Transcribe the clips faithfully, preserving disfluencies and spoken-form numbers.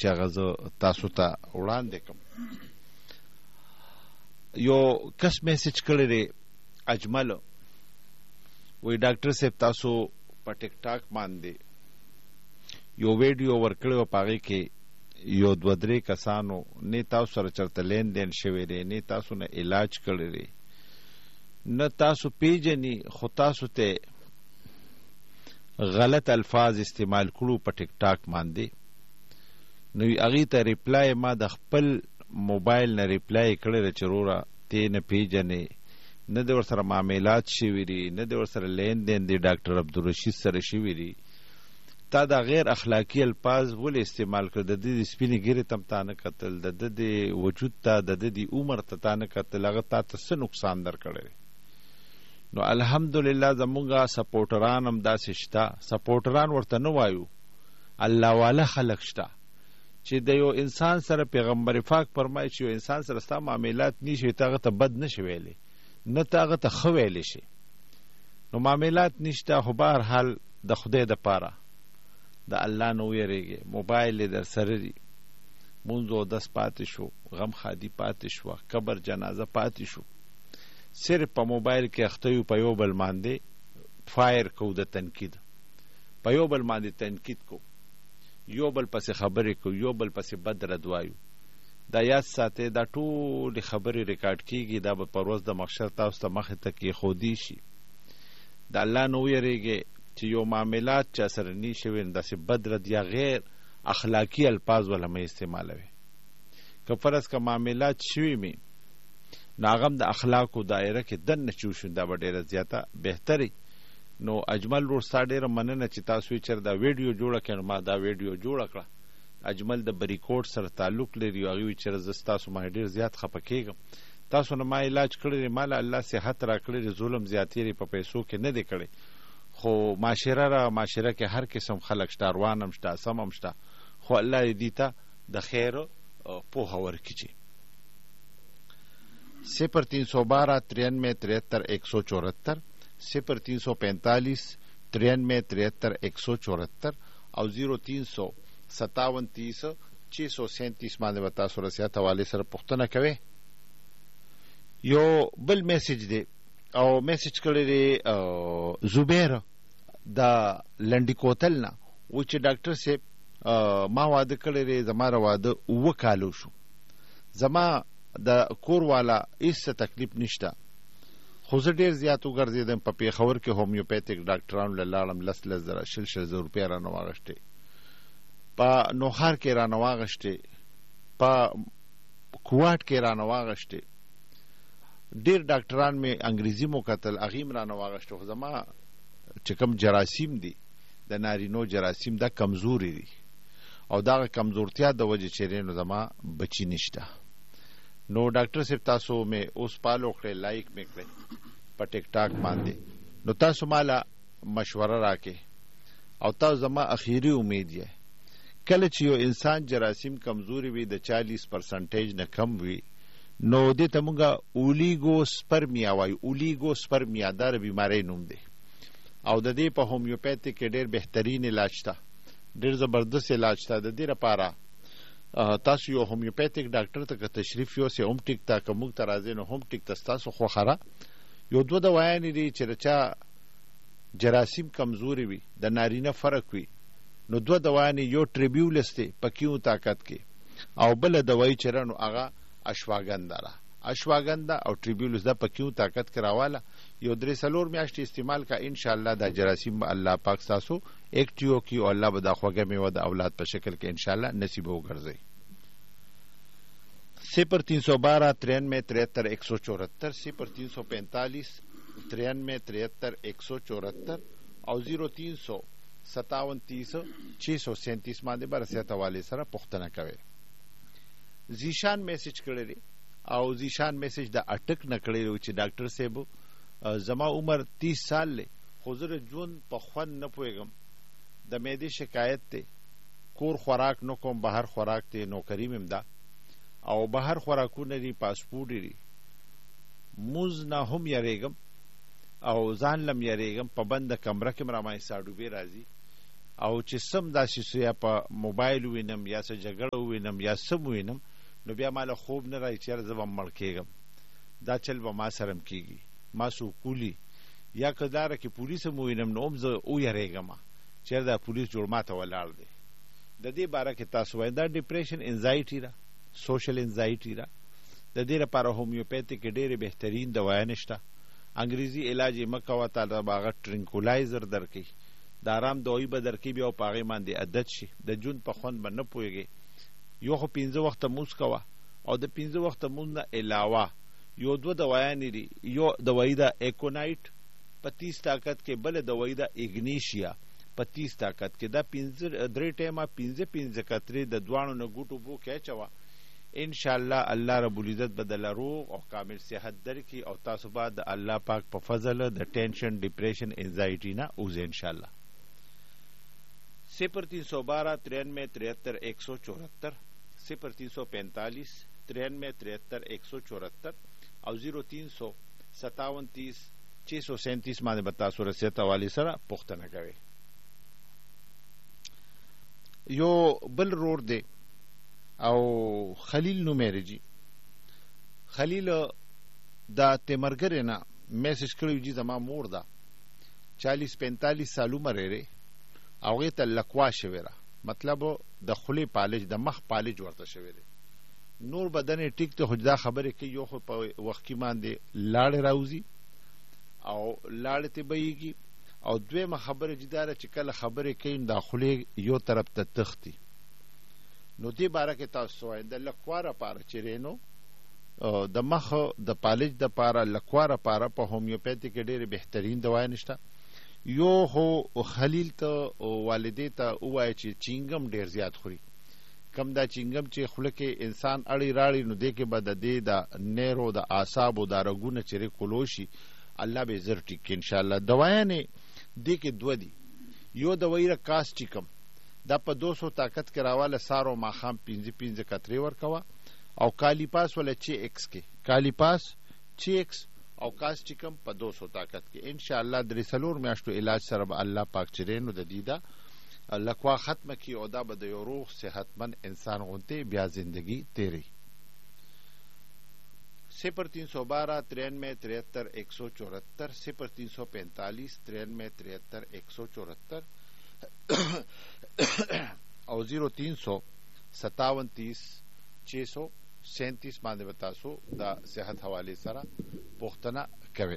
چې هغه زه تاسو ته وړاندې کړم. یو کس میسج کړی دی اجمل، وی ډاکټر صاحب تاسو په ټیک ټاک باندې یو ویډیو ورکړی و، په هغې کې یو دوه درې کسانو نه تاسو سره چېرته لین دین شوی دی، نه تاسو نه علاج کړی دی، نه تاسو پیژني، خو تاسو ته غلط الفاظ استعمال کړو په ټیک ټاک باندې. نو هغې ته ریپلای ما د خپل موبایل نه ریپلای کړی دی چې وروره ته نه پیژنې، نه د ورسره معاملات شوي دي، نه د ورسره لین دین دی ډاکټر عبدالرشید سره شوي دي، تا دا غیر اخلاقی الفاظ ولې استعمال کړ؟ د دې د سپینې ګیرې ته هم تا نه کتل، د ده د وجود ته، د ده د عمر ته تا نه کتل، هغه تا ته څه نقصان در کړی؟ نو الحمدلله زمونږ سپورټران هم داسې شته، سپورټران ورته نه وایو، الله والا خلک شته چې د یو انسان سره پیغمبر پاک فرمایي چې یو انسان سره ستا معاملات نه شي، ته هغه ته بد نه شي ویلی، نه ته هغه ته ښه ویلی شي. نو معاملات نشته، خو بهرحال د خدای دپاره د الله نه ویریږي. موبایل یې در سره دي، مونځ اودس پاتې شو، غم خادي پاتې شوه، قبر جنازه پاتې شو، صرف په موبایل کې اخته یو، په یو بل باندې فایر کو د تنقید، په یو بل باندې تنقید کو، یو بل پسې خبرې کو، یو بل پسې بد رد وایو. دا یاد ساتئ، دا ټولې خبرې ریکارډ کیږي، دا به پر ورځ د محشر تاسو ته مخې ته کېښودی شي. د الله نه ویریږئ چې یو معاملات چا سره نی شوي، داسې بد رد یا غیر اخلاقی الفاظ ولا مې استعمالوي. که فرض که معاملات شوي مې، نو هغه هم د اخلاقو دایره کې دننه چې وشو، دا به ډېره زیاته بهتري. نو اجمل ورور ستا ډېره مننه چې تاسو یې چېر دا ویډیو جوړه کړه. نو ما دا ویډیو جوړه کړه، اجمل د بریکوټ سره تعلق لري، هغې وایي چېرې زه ستاسو باندې ډېر زیات خفه کېږم، تاسو نه ما علاج کړی دی، ما له الله صحت را کړی دی، ظلم زیاتېرې په پیسو کې نه دی کړی، خو معاشره را معاشره کې هر قسم خلک شته، اروان هم شته، سم هم شته، خو الله دې ته د خیر پوهه ورکړي. چې صفر تین سو بارہ ترانوے ترہتر ایک سو چورہتر صفر تین سو پینتالیس ترانوے ترہتر ایک سو چورہتر او زیرو تین سو ستاون تیس چھ سو سینتیس باندې به تاسو رسیات حوالې سره پوښتنه کوئ. یو بل میسج دی او میسج کړی دی زبیر د لنډي کوتل نه، و چې ډاکټر صاحب ما واده کړی دی، زما را واده اووه کالو شو، زما د کور والا هېڅ تکلیف نشته، خو زه ډېر زیات وګرځېدم، په پېښور کې هومیوپیتھک ډاکټرانو له لاړم، لس لس زره شل شل زره روپۍ رانه واغېښتې، په نوخار کې رانه واغېښتې، په کوواټ کې رانه واغېښتې، ډېر ډاکټران مې انګریزي مو کتل، هغې م رانه واغېښتې، خو زما چې کوم جراثیم دي د نارینو جراثیم دا کمزوري دي، او دغه کمزورتیا د وجې چیرې نو زما بچي نشته. نو ډاکټر صاحب تاسو مې اوس فالو کړئ، لایک مې کړئ په ټیک ټاک باندې، نو تاسو ماله مشوره راکې او تاسو زما اخیری امید یې، کله چې یو انسان جراثیم کمزوري وي د چالیس پرسنټیج نه کم وي، نو دې ته مونږه اولیګو سپرمیا وایو، اولیګو سپرمیا دا بیماری نوم دی، او د دې په هومیوپیتھک کې ډېر بهترین علاج شته، ډېر زبردست علاج شته. د دې لپاره تاسو یو هومیوپیتھک ډاکټر ته که تشریف یوسئ، هم ټیک ته، که موږ ته راځئ نو هم ټیک ته، ستاسو خوښه ده. یو دوه دوایانې دي چې د چا جراثیم کمزوري وي، د نارینه فرق وي، نو دوه دوایانې، یو ټریبیولس دی په کیو طاقت کې، او بله دوایي چې ده نو هغه اشواګنده ده، اشواګنده او ټریبیولس ده په کیو طاقت کې راواله، یو درې څلور میاشتې استعمال کا، انشاءالله دا جراثیم به الله پاک ستاسو ایکټیو کی، او الله به دا خوږه میوه د اولاد په شکل کې انشاءالله نصیب وګرځوي. صفر تین سو بارہ ترانوے ترہتر ایک سو چورہتر صفر تین سو پینتالیس ترانوے ترہتر ایک سو چورہتر او زیرو تین سو ستاون تیس چھ سو سینتیس باندې به رسیات حوالې سره پوښتنه کوئ. زیشان میسج کړی دی، او زیشان میسج د اټک نه کړی دی چې ډاکټر صاحب زما عمر تیس سال دی، خو زه د ژوند په خوند نه پوهېږم، د معدې شکایت دی، کور خوراک نه کوم، بهر خوراک دی، نوکري مې ده، او بهر خوراکونه دي، پاسپورټ دي، موز نه هم یریږم او ځان لم یریږم، په بنده کمره کې م رامای ساډوبې راځي، او چې سم داسې یا په موبایل وینم یا څه جګړه وینم یا سم وینم نو بیا ماله خوب نه راځي چې زه به مړ کېږم. دا چل به ما سره هم کېږي، ما سوکولي یا کداره کې پولیس هم وینم نو هم زه ویرېږم چې دا پولیس جوړ ماته ولاړ دی. د دې باره کې تاسو وایئ دا ډپریشن انزایټي ده، سوشل انزایټي ده. د دې لپاره هومیوپیتیک ډېرې بهترین دوایانې شته. انګریزي علاج یې مه کوه، تا به هغه ټرینکولایزر درکوي، د آرام دوايي به درکوي، بیا په هغې باندې عادت شي، د جون په خوند به نه پوهېږې. یو خو پنځه وخته مونځ کوه او د پنځه وخته مونځ نه علاوه یو دوه دوایانې دي. یو دوایي ده ایکونایټ په تیس طاقت کې، بله دوایي ده ایګنیشیا په تیس طاقت کې. دا پنځه درې ټایمه پنځه پنځه قطرې د دواړو نه ګوټ اوبو کې اچوه. انشاءالله الله رب العزت به دله روغ او کامل صحت درکړي او تاسو به د الله پاک په فضل د ټینشن ډپریشن انزایټي نه اوځئ انشاءالله. صفر تین سو بارہ ترانوے تریہتر ایک سو چوہتر، صفر تین سو پینتالیس ترانوے تریہتر ایک سو چوہتر او زیرو تین سو ستاون تیس چھ سو سینتیس باندې به تاسو رسیت حوالې سره پوښتنه کوئ. یو بل رور دی او خلیل نومیری جی. خلیل دا تیمرګرې نه میسج کړی جی زما مور ده چالیس پینتالیس سال عمر یې او هغې ته لکوا شوې ده، مطلب د خولې پالش د مخ پالش ورته شوی دی. نور بدن یې ټیک ته خو دا خبرې کوي، یو خو په وخت کې باندې لاړې راوځي او لاړې ته بهیږي، او دویمه خبره چې دا ده چې کله خبرې کوي دا خولې یو طرف ته تښتي. نو دې باره کې تاسو وایئ د لکوا لپاره چې دی نو د مخ د پالش دپاره لکوا لپاره په هومیوپیتیک کې ډېرې بهترین دوایانې شته. یو خو خلیل ته والدې ته ووایه چې چینګم ډېر زیات خوري، کم دا چینګم چې خوله کې انسان اړی راړي نو دې کې به د دې د نیرو د اعصابو دا رګونه چې کلو شي الله به زر ټیک کړي انشاءالله. دوایانې دې کې دوه دي. یو دوایي ده کاسټیکم، دا په دو سو طاقت کې راواله سارو ماښام پنځه پنځه قطرې ورکوه، او کالیپاس ولا چی ایکس کې کالیپاس چی ایکس او کاسټیکم په دو سو طاقت کې انشاءالله درې څلور میاشتو علاج سره به الله پاک چې دی نو د دې ده لکوا ختمه کړي او دا به د یو روغ صحتمند انسان غوندې بیا زندگی تیری. صفر تین سو بارہ ترانوے تریہتر ایک سو چوہتر، صفر تین سو پینتالیس ترانوے تریہتر ایک سو چوہتر او زیرو تین سو ستاون تیس چھ سو سینتیس باندې به تاسو د صحت حوالې سره پوښتنه کوئ.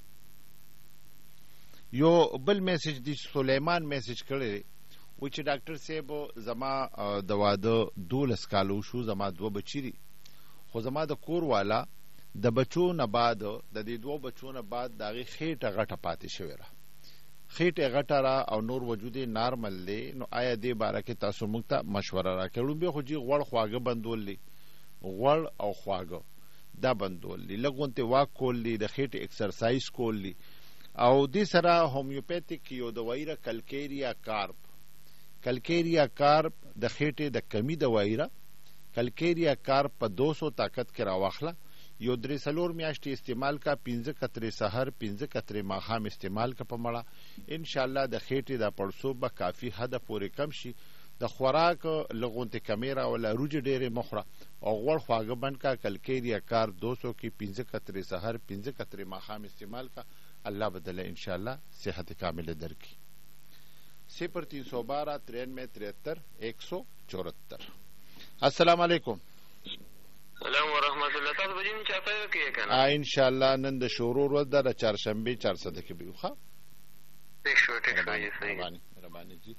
یو بل میسج دی سلیمان میسج کړی دی وایي چې ډاکټر صاحب زما د واده دولس کاله وشو، زما دوه بچي دي، خو زما د کور والا د بچو نه بعد د دې دوه بچو نه بعد د هغې خېټه غټه پاتې شوې ده، خېټه غټه را او نور وجود یې نارمل دی. نو آیا دې باره کې تاسو موږ ته مشوره راکړو؟ بیا خو جي غوړ خواږه بندول دي، غوړ او خواږه دا بندول دي، لږ غونتې واک کول دي، د خېټې اکسرسایز کول دي، او دې سره هومیوپیتیک یو دوایي ده کلکیریا کارب. کلکیریا کارب د خېټې د کمی دوایي ده. کلکیریا کارب په دو سو طاقت کې راواخله، یو درې څلور میاشتې استعمال کا، پنځه قطرې سحر پنځه قطرې ماښام استعمال کا په مړه. انشاءالله د خېټې دا پړسوب به کافي حده پورې کم شي. د خوراک لږ غونتې کمې راوله، روجې ډېرې مه خوره او غوړ خواږه بند کا. کلکیریا کار دو سو کې پنځه قطرې سحر پنځه قطرې ماښام استعمال کا، الله بدله انشاءالله صحت کامله درکړي. صفر تین سو بارہ ترانوے تریہتر ایک سو چوہتر. السلام علیکم. السلام ورحمۃ اللہ. تاسو به جن چاته کې کنه ان شاء الله نن د شورو ورځ ده، د چهارشنبه چهارصده کې به ښه ټیک شو ټیک شو یې صحیح. مهرباني مهرباني جی.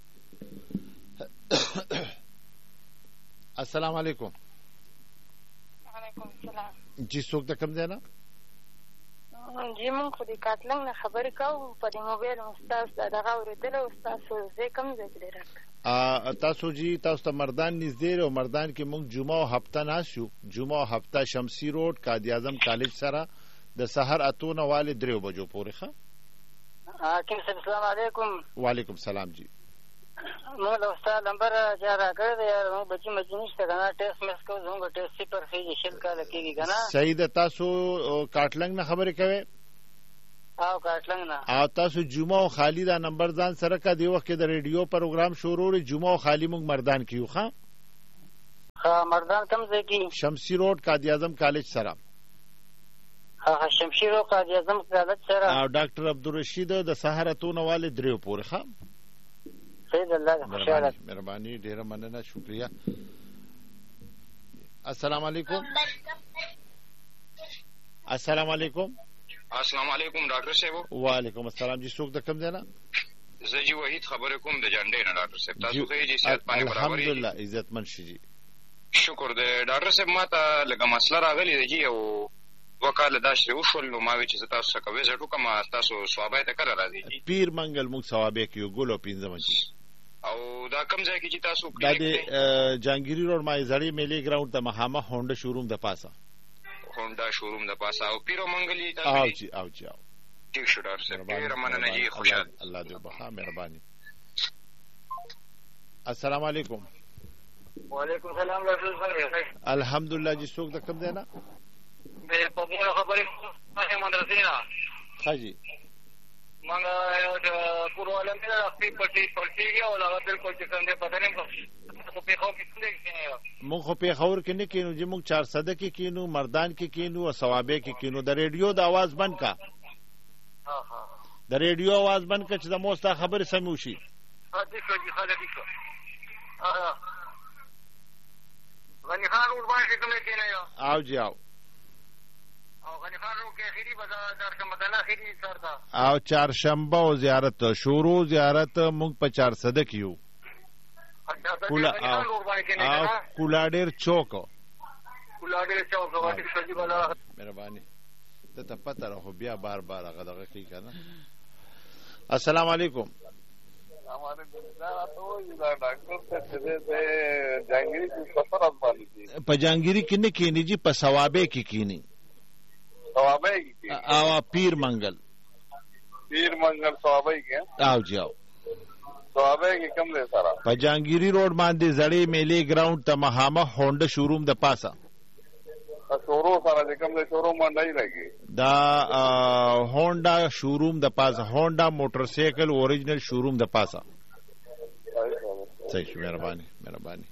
السلام علیکم. وعلیکم السلام. جی څوک د کوم ځای نه؟ جی مونږ خو د کاتلنګ نه خبرې کوو، په دې موبایل مو ستاسو د دغه اورېدلی و، ستاسو ځای کوم ځای کې دی ډاکټر؟ تاسو جی تاسو ته مردان نږدې او مردان کې موږ جمعه او هفته ناست یو. جمعه او هفته شمسی روډ قاضي اعظم کالج سره د سحر اتو نه والې دریو بجو پورې. ښه حکیم صاحب السلام علیکم. وعلیکم السلام. جی موږ د استاد نمبر چا راکړی دی، موږ بچي مچي نشته که نه، ټیسټ مس کوو، زموږ ټیسټ صفر خېږي، شل کاله کېږي که نه. صحیح ده. تاسو کاټلنګ نه خبرې کوئ؟ او کاټلنګ نه. او تاسو جمعه او خالی دا نمبر ځان سره کا دی وخت کې د ریډیو پروګرام شروع لري. جمعه او خالی موږ مردان کیو. ښا ها مردان کوم ځای کې؟ شمسی روډ قائد اعظم کالج سره. ها شمسی روډ قائد اعظم کالج سره. او ډاکټر عبدالرشید د سحرتونه والے دریو پورې. ښا سید الله خوشاله. مهرباني ډیره مننه شکریا. السلام علیکم. السلام علیکم. السلام علیکم ډاکټر صاحب. وعلیکم السلام. جی څوک د کوم ځای نه؟ زه جی وحید خبرې کوم د جنډې نه ډاکټر صاحب. تاسو ښه یې؟ صحت باندې برابر یې؟ الحمدلله عزتمن شي جی. شکر دی ډاکټر صاحب. ما ته لږه مسله راغلې ده جی او دوه کاله دا شی وشول نو ما وی چې زه تاسو څخه ویزټ وکړم. تاسو صوابۍ ته کله راځئ جی؟ پیر منګل موږ صوابۍ کې یو ګل او پنځمه جی. او دا کوم ځای کې چې تاسو دا د جهانګیري روډ مایزړی میلې ګراوند ته مخامخ هونډا شوروم د پاسه. هونډا شوروم د پاسه او پیرو منګلي تاسو؟ او جی او جی او ٹھیک شو ډاکټر صاحب. ډیره مننه جی. خوشحال. الله دې وبخښه. مهرباني. السلام علیکم. وعلیکم السلام ډاکټر صاحب. الحمدلله جی. څوک د کوم دی نه؟ د پوهنې خبرې کومه مدرسې نه. ښه جی. موږ د پورو عالم نه خپل پټي پټي او هغه بالکل چې څنګه پته نه کوم په خو کې څنګه کېنه. موږ خو په خور کې نه کینو چې موږ چار صده کې کینو، مردان کې کینو او ثوابې کې کینو. د ریډیو د आवाज بند کا. ها ها د ریډیو आवाज بند کا چې د موستا خبره سمو شي. ها دې څه خاله دي کو. ها غني خان ور باندې کوم کېنه یو. او جی او او غني خان ور کې اخیری بازار در کوم مدنه اخیری سردا. او چهارشنبه او زیارت شروع زیارت موږ په چار صده کیو. کولا او کولا ډیر چوک. کولا ډیر چوک غواړي سړي بازار. مهرباني. ته ته پته راخو بیا بار بار هغه دغه کوي کنه. السلام علیکم. السلام علیکم. دا ټول دا ډاکټر څه دې د جانګيري په سفر باندې په جانګيري کې نه کینی جی په ثوابې کې کینی. ثوابې کې او پیر منګل. پیر منګل ثوابې کې. او جی او ثوابې کې کم دی سره. په جانګيري روډ باندې زړې میلې ګراوند ته مخامخ هونډا شوروم د پاسه. شورو سره کوم دی شوروم باندې لګي. دا هونډا شوروم د پاسه. هونډا موټر سایکل اوریجنل شوروم د پاسه. صحیح. مهرباني مهرباني.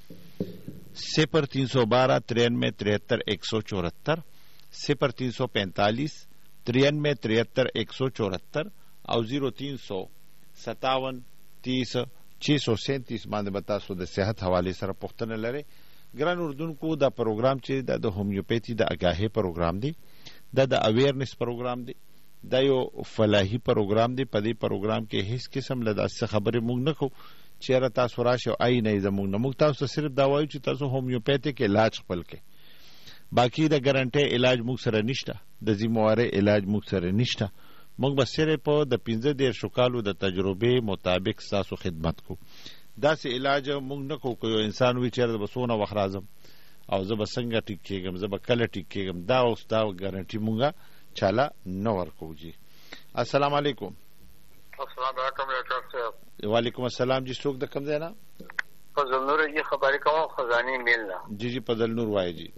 صفر تین سو بارہ ترانوے ترہتر ایک سو چورہتر صفر تین سو پینتالیس ترانوے ترہتر ایک سو چورہتر او زیرو تین سو ستاون تیس چھ سو سینتیس باندې بتاسو د صحت حواله سره پوښتنه لري. ګران اردوونکو دا پروګرام چې د هومیوپیتي د اگاهي پروګرام دی، دا د اویرنس پروګرام دی، دا یو فلاحي پروګرام دی. په دې پروګرام کې هیڅ قسم له داسې خبرې موږ نه کوو چیرې تاسو راشئ او آی نه زموږ نه. موږ تاسو صرف دا وایو چې تاسو هومیوپیتیک علاج خپل کړئ. باقی د ګارانټي علاج موږ سره نشته، د ذمہواري علاج موږ سره نشته. موږ به صرف د پنځه دېرشو کالو د تجربې مطابق تاسو خدمت کوو. داسې علاج موږ نه کوو که یو انسان وي چېرې به څونه وخت راځم او زه به څنګه ټیک کېږم، زه به کله ټیک کېږم، دا اوس دا ګارانټي موږ چاله نه ورکوو. جی السلام علیکم. السلام علیکم ډاکټر صاحب. وعلیکم السلام. جی څوک د کوم ځای نه؟ فضل نور جی خبرې کوم خزاني میل نه. جی جی فضل نور وایي. جی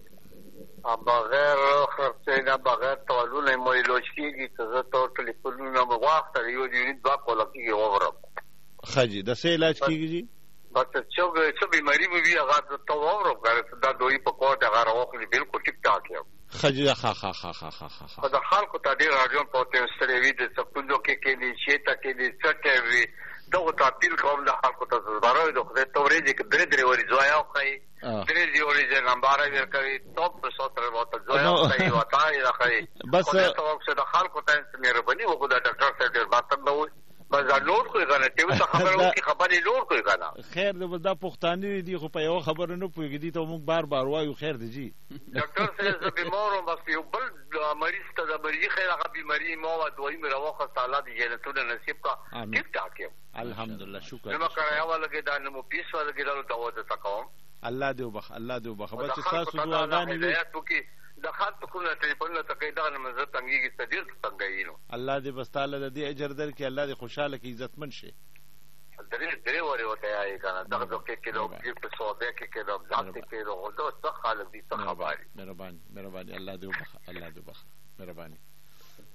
بغیر خرڅې نه بغیر تولونه مو لوچ کېږي چې زه ته ټلیفونونه مو واخته یو دی دوه کوله کېږي وورم. ښه جي د څه علاج کېږي جي؟ بس چې څه بیماري به وي هغه ته وورم که دا دوی په کوټ هغه راوخلي بالکل ټیک ټاک یم. ښه جي ښه ښه ښه ښه ښه ښه د خلکو ته ډېر راډیو پوتې ستړی وي د سپونجو کې کېدي شیته کېدي څټې وي دغو ته اپیل کوم د خلکو ته زباروي د خدای ته ورېځي کې درې درې ورې زویا وښایي درې درې ورې نمباره ورکوي توپ په سوتره ورته زویا وښایي وتا یې راښایي بس د خلکو ته مهرباني وکړو د ډاکټر صاحب ډېر باتر به وي بس دا لوډ کوي که نه ټي وي ته خبره وکړي خبرې لوډ کوي که نه. خیر دی بس دا پښتانه دي خو په یوه خبره نه پوهېږي دي ته موږ بار بار وایو. خیر دی جي ډاکټر صاحب زه بیمار وم بس یو بل مریض ته د مریضي خیر هغه بیماري ما وه دوایي مې راواخسته الله دې جنتونه نصیب کړه ټیک ټاک یم الحمدلله. شکر زما کرایه ولګېده نه مو پیس ولګېدلو دوا درته کوم. الله دې وبخ الله دې وبخ بس چې ستاسو دعاګانې وي د خلکو کومه ټلیفونونه ته کوي دغه نه مزه تنګېږي څه ډېر تنګوي نو الله دې بس تعالی د دې اجر درکړي الله دې خوشحاله کړي عزتمن شي. درې درې ورې ورته وایي که نه دغه دقیق کېدو په صوبیا کې کېدو ذات کې کېدو خو دا څه خلک دي څه خبرې. مهرباني مهرباني الله دې وبخ الله دې وبخ مهرباني.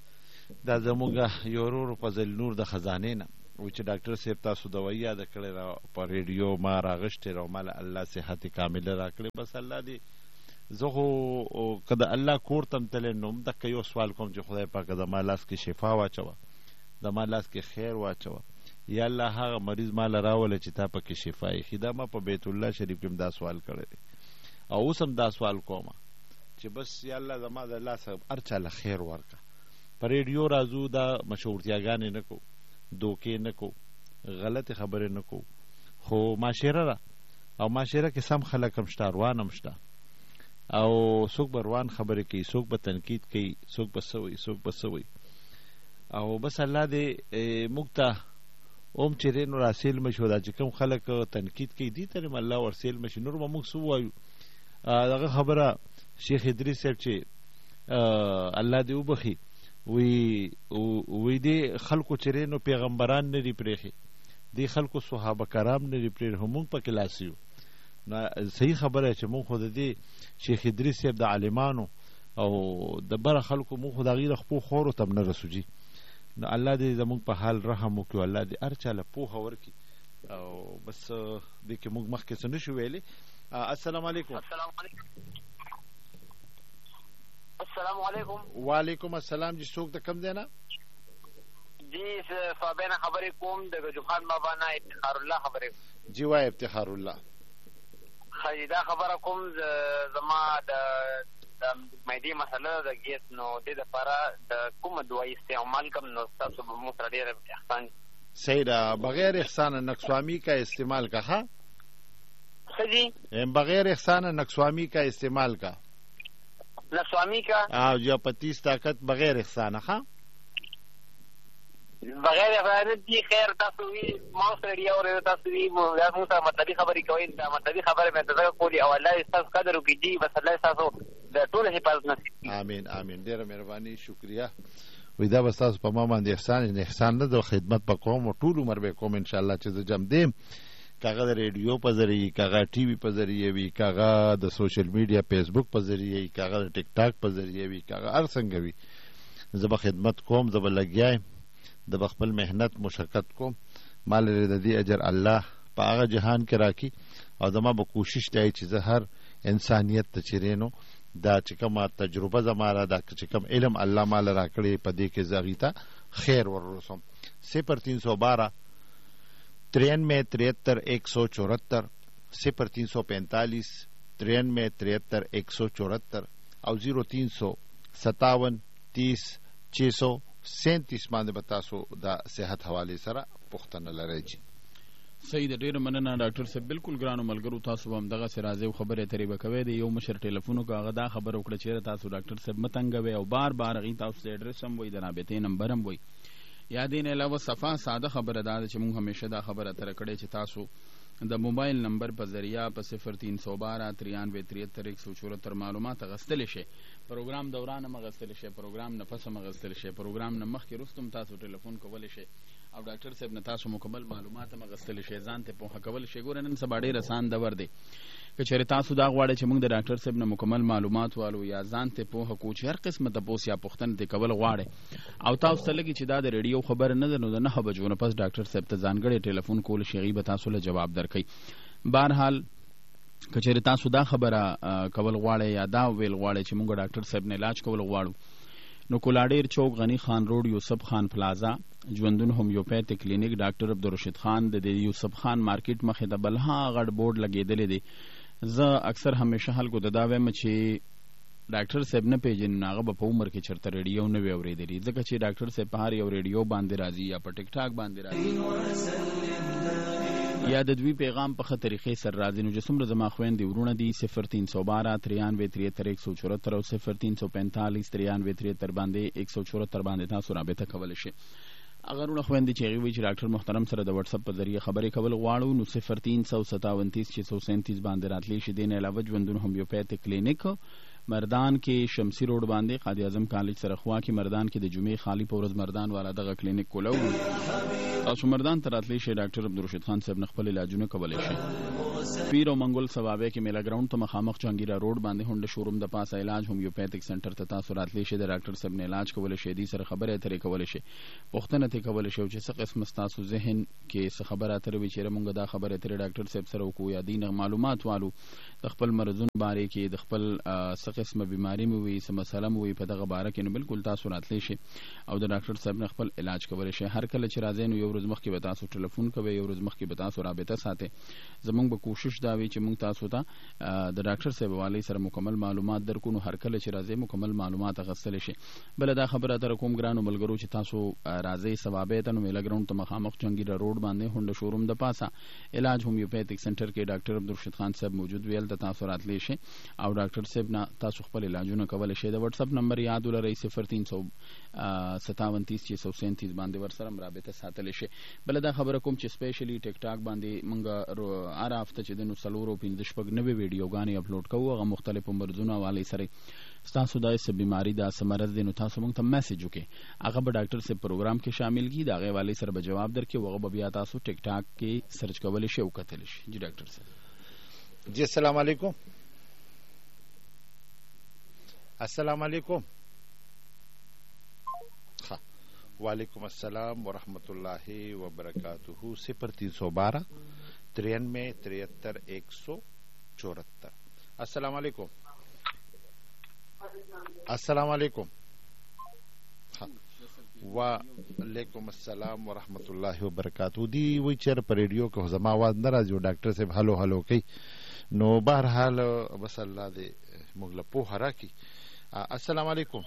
دا زموږ یو ورور فضل نور د خزانې نه و چې ډاکټر صاحب تاسو دوايي یاده کړې را په ریډیو ما راغشتې را مال الله صحت کامله را کړې. بس الله دې زه خو که د الله کور ته م تللی نو دقه یو سوال کوم چې خدای پاکه زما لاس کې شفا واچوه، زما لاس کې خیر واچوه، یا الله هغه مریض ما له راوله چې تا پکې شفا ایښي. دا ما په بیت الله شریف کې م دا سوال کړی دی او اوس هم دا سوال کوم چې بس یا الله زما د لاسه هر چا له خیر ورکړه. په ریډیو راځو دا مشهورتیاګانې نه کوو، دوکې نه کو، غلط خبرې نه کو، خو معاشره را او معاشره کې سم خلک هم شته، روان هم شته او څوک به روان خبرې کوي، څوک به تنقید کوي، څوک به څه وایي، څوک به څه وایي. او بس الله دې موږ ته اوم چې دی نو راسیل مشو دا چې کوم خلک تنقید کوي دې ته هم الله ورسیل مشي. نور به موږ څه ووایو؟ دغه خبره شیخ ادریس صاحب چې الله دې وبخي وی وی دی خلکو چرې نو پیغمبران نه دی پرېښي، دی خلکو صحابه کرام نه دی پرېښي، موږ پکې لاس یو. نو صحیح خبره چې موږ خو د دې شیخ ادریس صاحب د عالمانو او د بره خلکو موږ خو د هغوی د خپلو خورو ته هم نه رسو جي. نو الله دې زموږ په حال رحم وکړي، الله دې هر چا له پوهه ورکړي او بس دې کې موږ مخکې څه نه شو ویلې. السلام علیکم. السلام علیکم. السلام علیکم. وعلیکم السلام. جی څوک د کم دی نه؟ جی صابینه خبرې کوم د گجوخان بابا نه افتخار الله خبرې کوم. جی وای افتخار الله. خی دا خبره کوم زما د معدې مسله د ګیس نو دې دپاره د کومه دوايي استعمال کوم نو ستاسو به موږ سره ډېر احسان. صحیح ده. بغیر احسان نقصوامی کا استعمال کا. ها ښه جی بغیر احسان نقصوامی کا استعمال کا. نقصوامی کا हाँ जो पच्चीस ताकत बगैर एहसान हाँ बगैर एहसान जी खैर तस्वीर माउस रेडियो और तस्वीर यार मुझे मतलब खबरी कोई मतलब खबर में तो कोई अल्लाह इस्तास कदर की जी बस अल्लाह इस्तासो द टोल हिफाजत नसीब. आमीन आमीन. ډیره مهرباني شکریہ. وې دا بس تاسو په ما باندې احسان نه احسان نه د خدمت په کوم او ټول عمر به کوم ان شاء الله چې زه جام دیم. کاغه د ریډیو په ذریعه، کاغه ټي وي په ذریعه وي، کاغه د سوشل میډیا فیسبوک په ذریعه، کاغه د ټیک ټاک په ذریعه وي، کاغه هر څنګه وي زه به خدمت کوم، زه به لګیایم، د خپل مهنت مشقت کوم. مال د دې اجر الله په هغه جهان کې راکړي او زما به کوشش دی چې زه هر انسانیت ته چیرې نو دا چې کومه تجربه زما را دا چې کوم علم الله مال راکړي په دې کې زه هغې ته خیر وررسوم. صفر تین سو بارہ तिरानवे तिहत्तर एक सौ चौहत्तर सिफर तीन सौ पैंतालीस तिरानवे तिहत्तर एक सौ चौहत्तर और जीरो तीन सौ सत्तावन तीस छः सौ सैंतीस باندې بتاسو دا صحت حواله سره پوښتنه لرئ. صحیح ده. ډېره مننه ډاکټر صاحب. بالکل ګرانو ملګرو تاسو هم دغه سره راځئ خبرې اترې به کوئ. د یو مشر ټلیفون وکړه هغه دا خبره وکړه چېرې تاسو ډاکټر صاحب مه تنګوئ او بار بار هغې تاسو ته اډرس هم وایي، د رابطې نمبر هم وایي. یا دې نه علاوه صفا ساده خبره دا ده چې موږ همیشه دا خبره اتره کړې چې تاسو د موبایل نمبر په ذریعه په صفر تین سو بارہ ترانوے تریہتر ایک سو چورہتر معلومات اغستلی شئ. پروګرام دوران هم اغستلی شئ، پروګرام نه پس هم اغستلی شئ، پروګرام نه مخکې وروسته هم تاسو ټلیفون کولی شئ او ډاکټر صاحب نه تاسو مکمل معلومات هم اغستلی شئ، ځان ته پوهه کولی شئ. ګوره نن سبا ډېر اسان دور دی که چېرې تاسو دا غواړئ چې موږ د ډاکټر صاحب نه مکمل معلومات والو یا ځان ته پوهه کو چې هر قسمه تپوس یا پوښتنه دې کول غواړئ او تاسو ته لګي چې دا د ریډیو خبره نه ده نو د نهه بجو نه پس ډاکټر صاحب ته ځانګړی ټلیفون کولی شئ، هغوی به تاسو له جواب درکوي. بهرحال که چېرې تاسو دا خبره کول غواړئ یا دا ویل غواړئ چې موږ ډاکټر صاحب نه علاج کول غواړو نو کولاډیر چوک غنی خان روډ یوسف خان پلازا ژوندون هومیوپیتھک کلینک ډاکټر عبدالرشید خان د یوسف خان مارکیټ مخې د بلها غټ بورډ لګېدلی دی. زه اکثر همیشه خلکو ته دا وایم چې ډاکټر صاحب نه پیژني نو هغه به په عمر کې چېرته ریډیو نه وي اورېدلي، ځکه چې ډاکټر صاحب په هر یو ریډیو باندې راځي یا په ټیک ټاک باندې راځي یا د دوی پیغام په ښه طریقې سره راځي. نو چې څومره زما خویندې ورونه دي صفر تین سو بارہ ترانوے تریہتر ایک سو چورہتر او صفر تین سو پینتالیس ترانوے تریہتر باندې ایک سو چورہتر باندې تاسو رابطه کولی شئ. اگر ورونه خویندې چې هغوی وایي چې ډاکټر محترم سره د وټسپ په ذریعه خبرې کول غواړو نو صفر تین سو ستاون تیس چھ سو سینتیس باندې راتلی شي. دې نه علاوه ژوندون هومیوپیتھک کلینک مردان کې شمسی روډ باندې قائد اعظم کالج سره خوا کې مردان کې د جمعې خالی په ورځ مردان والا دغه کلینیک کولو تاسو مردان ته راتلی شئ. ډاکټر عبدالرشید خان صاحب نه خپل علاجونه کولی شئ. پیر او منګل ثوابه کې میلا ګراوند ته مخامخ جهانګیرا روډ باندې هونډه شوروم د پاسه علاج هومیوپیتھک سنټر ته تاسو راتلی شئ. د ډاکټر صاحب نه علاج کول شي، دي سره خبره اترې کول شي، پوښتنه ته کول شي چې څه قسم تاسو ذهن کې څه خبره اترې وي چې موږ دا خبره اترې ډاکټر صاحب سره وکړو یا دینه معلومات والو د خپل مرزون باره کې د خپل څه قسمه بیماری مو وي څه مسله مو وي په دغه باره کې نو بالکل تاسو راتلی شئ او د ډاکټر صاحب نه خپل علاج کول شي. هر کله چې راځئ نو یو ورځ مخکې به تاسو ټلیفون کوئ، یو ورځ مخکې به تاسو رابطه ساتئ. زموږ به کوشش دا وي چې موږ تاسو ته د ډاکټر صاحب حواله سره مکمل معلومات درکو. نو هر کله چې راځي مکمل معلومات اخیستل شي. بل دا خبره در کوم ګرانو ملګرو چې تاسو راځي ثوابه ته نو میلا ګراوند ته مخامخ جهانګیرا روډ باندې هونډه شوروم د پاسه علاج هومیوپیتھک سنټر کې ډاکټر عبدالرشید خان صاحب موجود ویل ته تاسو راتلی شئ او ډاکټر صاحب نه تاسو خپل علاجونه کول شئ. د واتس اپ نمبر یاد ولرئ صفر تین سو ستاون تیس چھ سو سینتیس باندې ورسره رابطه ساتل شي. بل دا خبره کوم چې سپیشلی ټیک ټاک باندې مونږ هر هفته چې د نو سلورو پنځه شپږ نوې ویډیوګانې اپلوډ کوو، هغه مختلفو مرزونو حواله سره ستاسو دا څه بیماری دا څه مرض دی نو تاسو مونږ ته میسج وکړئ، هغه به ډاکټر صاحب پروګرام کې شامل کړي، د هغې حوالې سره به جواب درکړي، هغه به بیا تاسو ټیک ټاک کې سرچ کولی شئ او کتلی شئ. جی ډاکټر صاحب. جی السلام علیکم. السلام علیکم. وعلیکم السلام ورحمۃ اللہ وبرکاتہ. صفر تین سو بارہ ترانوے تریہتر ایک سو چورہتر. السلام علیکم. السلام علیکم. وعلیکم السلام ورحمۃ اللہ وبرکاتہ. دی وی چیر پر ریڈیو کو زما आवाज نه راځي ډاکټر صاحب هلو هلو کوي نو بهرحال بس الله دې موږ له پوهه راکړي. السلام علیکم.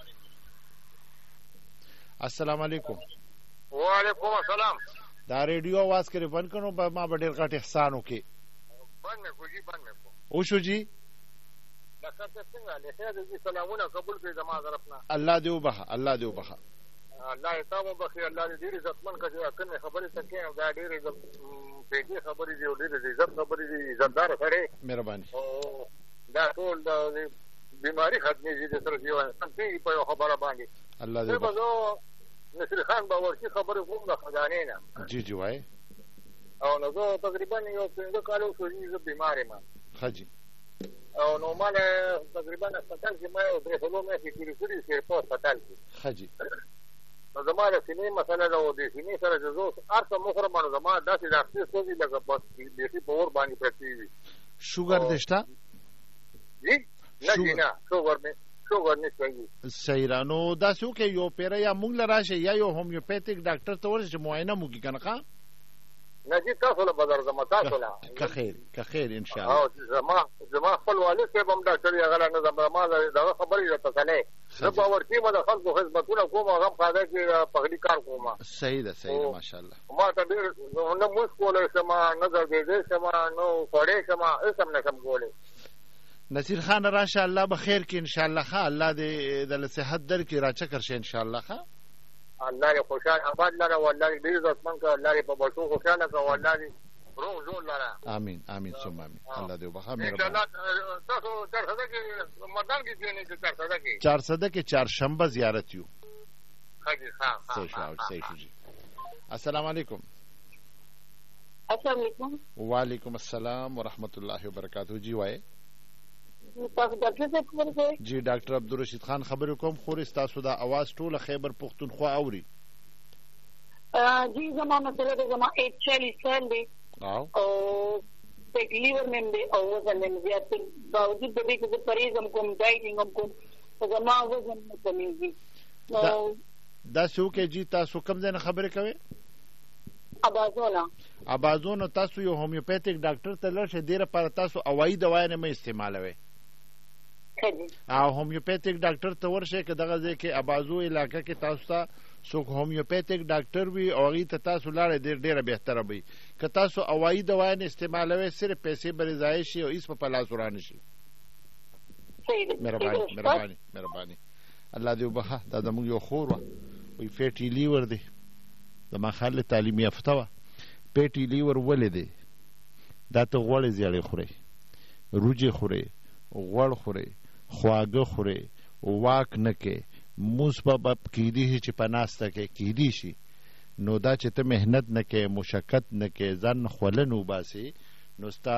السلام علیکم. وعلیکم السلام. دا ریډیو आवाज کرے بند کړو ما به ډیر غټ احسان وکي. بند مې کوجی بند مې کو. او شو جی. ډاکټر صاحب څنګه له خیر دې سلامونه قبول کړئ زما طرفنا. الله دې وبخ الله دې وبخ. الله تاسو بخیر الله دې ډیر عزتمن کړي کنه خبرې تکې دا ډیر عزت پیږي خبرې دې ډیر عزت خبرې دې عزتدار سره. مهرباني. او دا ټول د بیماری ختمې دې سره دی انسان په خبره باندې. الله دې وبخ. نصیر خان باورچی خبرې کوم د خزانې نه. جی جی وای. او نو زه تقریبا یو څنګه کالو شوې زه بیمار یم. حاجی. او نو مال تقریبا هسپتال کې ما یو درې څلور میاشتې تېرې کړې چې په هسپتال کې. حاجی. نو زما د سینې مسله ده او د سینې سره چې زه هر څه مخرم نو زما داسې ډاکټر سوځي لکه بس بیخي په اور باندې پرتې وي. شوګر دې شته؟ جی نه نه شوګر مې شوګر نشته. صحیح را. نو داسې وکړئ یو پیره یا موږ له راشئ یا یو هومیوپیتھک ډاکټر ته ورشئ چې معاینه مو کړي که نه ښه. نه جی تاسو له بدر زما تاسو له که خیر که خیر انشاءالله. او زما زما خپل والد صاحب هم ډاکټر یې هغه نه زما دغه خبرې راته کلی زه باورچي به د خلکو خدمتونه کوم هغه هم خاده کې پغلي کار کوم. صحیح ده صحیح ده ماشاءالله. ما ته ډېر نه مونځ کولی شم نه ګرځېدی شم نه خوړی شم هېڅ هم نه شم کولی. نصیر خان راشه الله به خیر کې انشاءالله ښه الله دې د صحت درکړي راچکر شي انشاءالله ښه. الله دې خوشحال آباد لره والله دې ډېر عزتمن کړه الله دې په بچو خوشحاله کړه والله دې روغ جوړ لره. امین امین ثم امین. الله دې وبخښه. انشاءالله تاسو چارسده کې مردان کې ځینې چې چارسده کې چارسده کې چهارشنبه زیارت یو. ښه جي ښه صحیح شو صحیح شو جی. السلام علیکم. السلام علیکم. وعلیکم السلام ورحمۃ اللہ وبرکاتہ. جی وای. تاسو ډاکټر صاحب خبرې کوئ؟ جی ډاکټر عبدالرشید خان خبرې کوم. خورې ستاسو دا اواز ټوله خیبر پښتونخوا اوري. جی زما مسله ده زما ایج چالیس سال دی او فیټ لیور مې دی او وزن مې زیات دی. باوجود د دې چې زه پرهیز هم کوم ډایټینګ هم کوم خو زما وزن نه کمیږي. داسې وکړئ جی تاسو کوم ځای نه خبرې کوئ؟ ابازونه. ابازونه. تاسو یو هومیوپیتھک ډاکټر ته لاړ شئ. دې لپاره تاسو هوایي دوايانې مه استعمالوئ. او هومیوپیتھک ډاکټر ته ورشئ که دغه ځای کې ابازو علاقه کې تاسو ته څوک هومیوپیتھک ډاکټر وي او هغې ته تاسو لاړئ ډېر ډېره بهتره به وي. که تاسو هوایي دوايانې استعمالوئ صرف پیسې به ضایع شي او هېڅ به په لاس ورانه شي. مهرباني مهرباني مهرباني. الله دې وبخښه. دا زموږ یو خور وه وایي فیټي لیور دی. زما خال تعلیم یافته وه. فیټي لیور ولې دی؟ دا ته غوړې زیړې خورئ، روجې خورئ، غوړ خورئ، خواږه خورئ، واک نه کوې، موس به کیدی شي چې په ناسته کې کیدی شي. نو دا چې ته محنت نه کوې، مشقت نه کوې، ځان خوله نه وباسې، نو ستا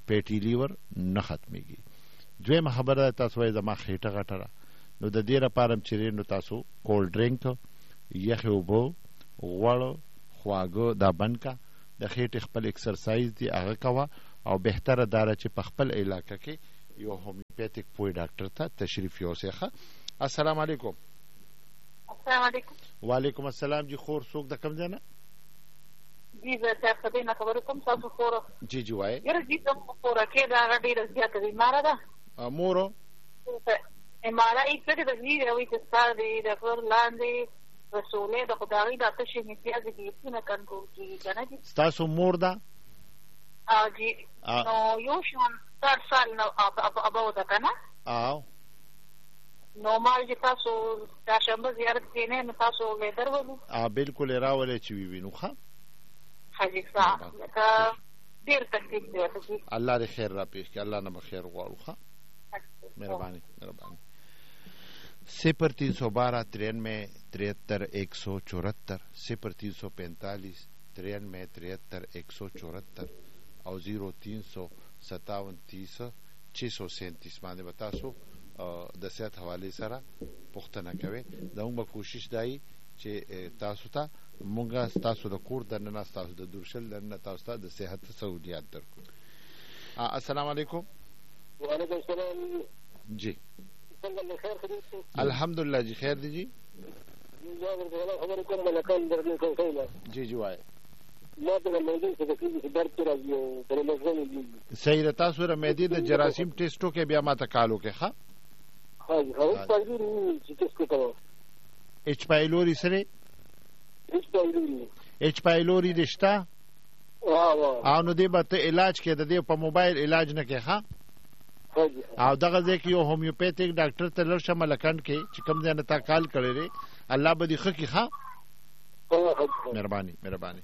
پیټي لیور نه ختمیږي. دویمه خبره تاسو وایي زما خېټه غټه ده، نو د دې لپاره چې نو تاسو کولډ ډرینک، یخې اوبه، غوړ، خواږه دا بند کا، د خېټې خپل اکسرسایز دی هغه کوه، او بهتره داره چې په خپل علاقه کې یو هومیوپیتیک پوی ډاکټر ته تشریف یوسئ. السلام علیکم. السلام علیکم. وعلیکم السلام. جی خور څوک د کوم ځای نه؟ جی زه د خدای نه خبره کوم، تاسو خوره. جی جی وایي. یاره جی کوم خوره کې دا هغه ډېره زیاته بیماره ده. مورو بیماره یې کړې ده جي وایي چې ستا د ډاکټر لاندې رسولې د خدای د تشې امتیاز کېږي نه کنټرول کېږي که نه جي؟ ستاسو مور ده؟ جی نو یو شان ستر سال نه اباو ده که نه؟ او نو مال چې تاسو چهارشنبه زیارت کې نه نو تاسو لیدر ولو؟ بالکل یې راولئ چې ووینو. ښه ښه جي ښه، لکه ډېر تکلیف دی ورته جي. الله دې خیر را پېښ کړي، الله نه به خیر غواړو. ښه مهرباني مهرباني. صفر تین سو بارہ ترانوے تریہتر ایک سو چورہتر، صفر تین سو پینتالیس ترانوے تریہتر ایک سو چورہتر او زیرو تین سو ستاون تیس چھ سو سینتیس باندې به تاسو د صحت حوالې سره پوښتنه کوئ. زموږ به کوشش دایي چې تاسو ته مونږ ستاسو د کور دننه ستاسو د درشل دننه تاسو ته د صحت سہولیات درکړو. السلام علیکم. وعلیکم السلام. جی الحمدللہ جی خیر دی جی. جی جی وائے صحیح رتا سور میدی د جراثیم ټیسټو کې بیا ما ته کالو کې ښه ایچ پایلوري سره ایچ پایلوري رشتہ او نو دې به ته علاج کې د دې په موبایل علاج نه کې ښه او دغه ځای کې یو هومیوپیتیک ډاکټر ته لر شه ملکنډ کې چې کوم ځای نه تا کال کړی دی الله به دې ښه کړي. ښه مهرباني مهرباني.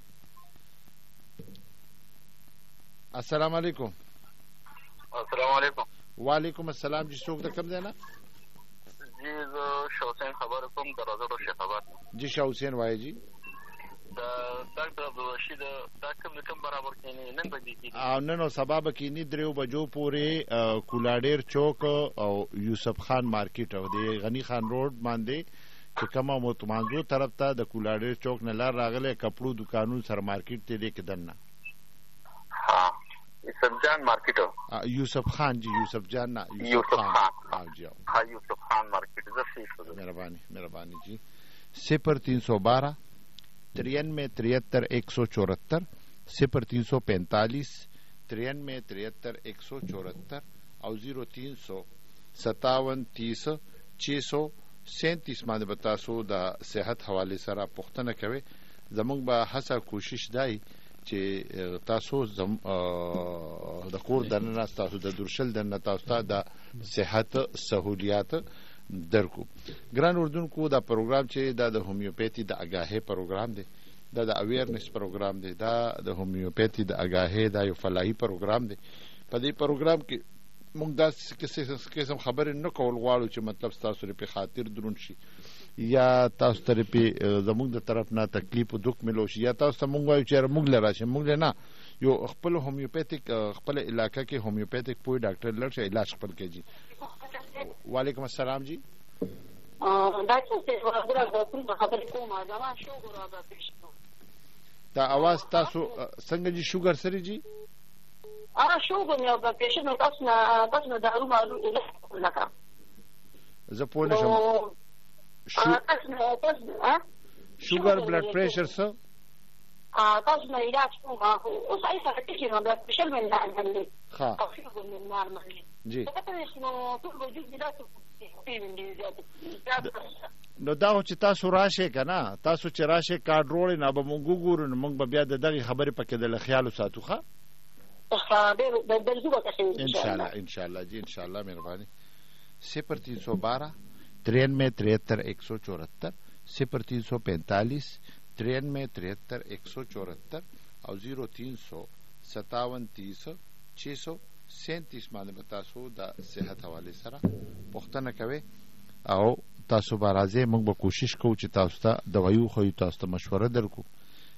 السلام علیکم. السلام علیکم. وعلیکم السلام. جی څوک د کوم ځای نه؟ جی زه شاه حسین خبره کوم د رازه شیخ آباد. جی شاه حسین وایي جی. د ډاکټر عبدالرشید دا کوم کوم برابر کینی نن بجې کینی او نن او سبا به کینی دریو بجو پورې کولاډیر چوک او یوسف خان مارکیټ او دی غنی خان روډ باندې چې کومه متمانزو طرف ته د کولاډیر چوک نه لار راغله کپړو دکانونو سر مارکیټ ته دی کې دنه. ها یوسف جان مارکیټ یوسف خان جی یوسف جان نه یوسف خان ها جی ها یوسف خان مارکیټ زفی مهرباني مهرباني جی. صفر تین سو بارہ ترانوے تریہتر ایک سو چورہتر صفر تین سو پینتالیس ترانوے تریہتر ایک سو چورہتر اور زیرو تین سو ستاون تیس چھ سو سینتیس باندې به تاسو د صحت حوالې سره پوښتنه کوئ. زموږ به هڅه کوشش دی چې تاسو د کور دننه تاسو د درشل دننه تاسو ته د صحت سہولیات درکو. ګران اردوونکو دا پروګرام چې دا د هومیوپیتي د اګاهي پروګرام دی، دا د اویرنس پروګرام دی، دا د هومیوپیتي د اګاهي دا یو فلاحي پروګرام دی. په دې پروګرام کې موږ داسې قسم خبرې نه کول غواړو چې مطلب ستاسو لپاره خاطر دروند شي یا تاسو ته په زموږ د طرف نه تکلیف او دک ملو شي یا تاسو ته موږ وایو چې موږ لرا شي موږ نه یو خپل هومیوپیتیک خپل علاقه کې هومیوپیتیک پوی ډاکټر لرشه علاج خپل کوي. وعلیکم السلام جی. دا आवाज تاسو څنګه جی شوګر سره جی؟ اه شوګر یو د پیشنټ نو تاسو نه تاسو نه دارو مالو لکه زه پوه نه شم. شوګر بلډ پریشر څه؟ اه تاسو نه علاج کوم اوس اې څه کې نو بلډ پریشر مې نه عندي. ها جی نو دا چې تاسو راشه کنه تاسو چې راشه کارډ روړې نه به مونږ وګورو نو مونږ به بیا د دغه خبرې پکې د خیال ساتو. ښه ان شاء الله ان شاء الله جی ان شاء الله مهرباني. صفر تین سو بارہ ترانوے تریہتر ایک سو چورہتر صفر تین سو پینتالیس ترانوے تریہتر ایک سو چورہتر اور زیرو تین سو ستاون تیس چھ سو سینتیس باندې به تاسو د صحت حوالې سره پوښتنه کوئ او تاسو به راځئ. موږ به کوشش کوو چې تاسو ته دوایو خو تاسو ته مشوره درکو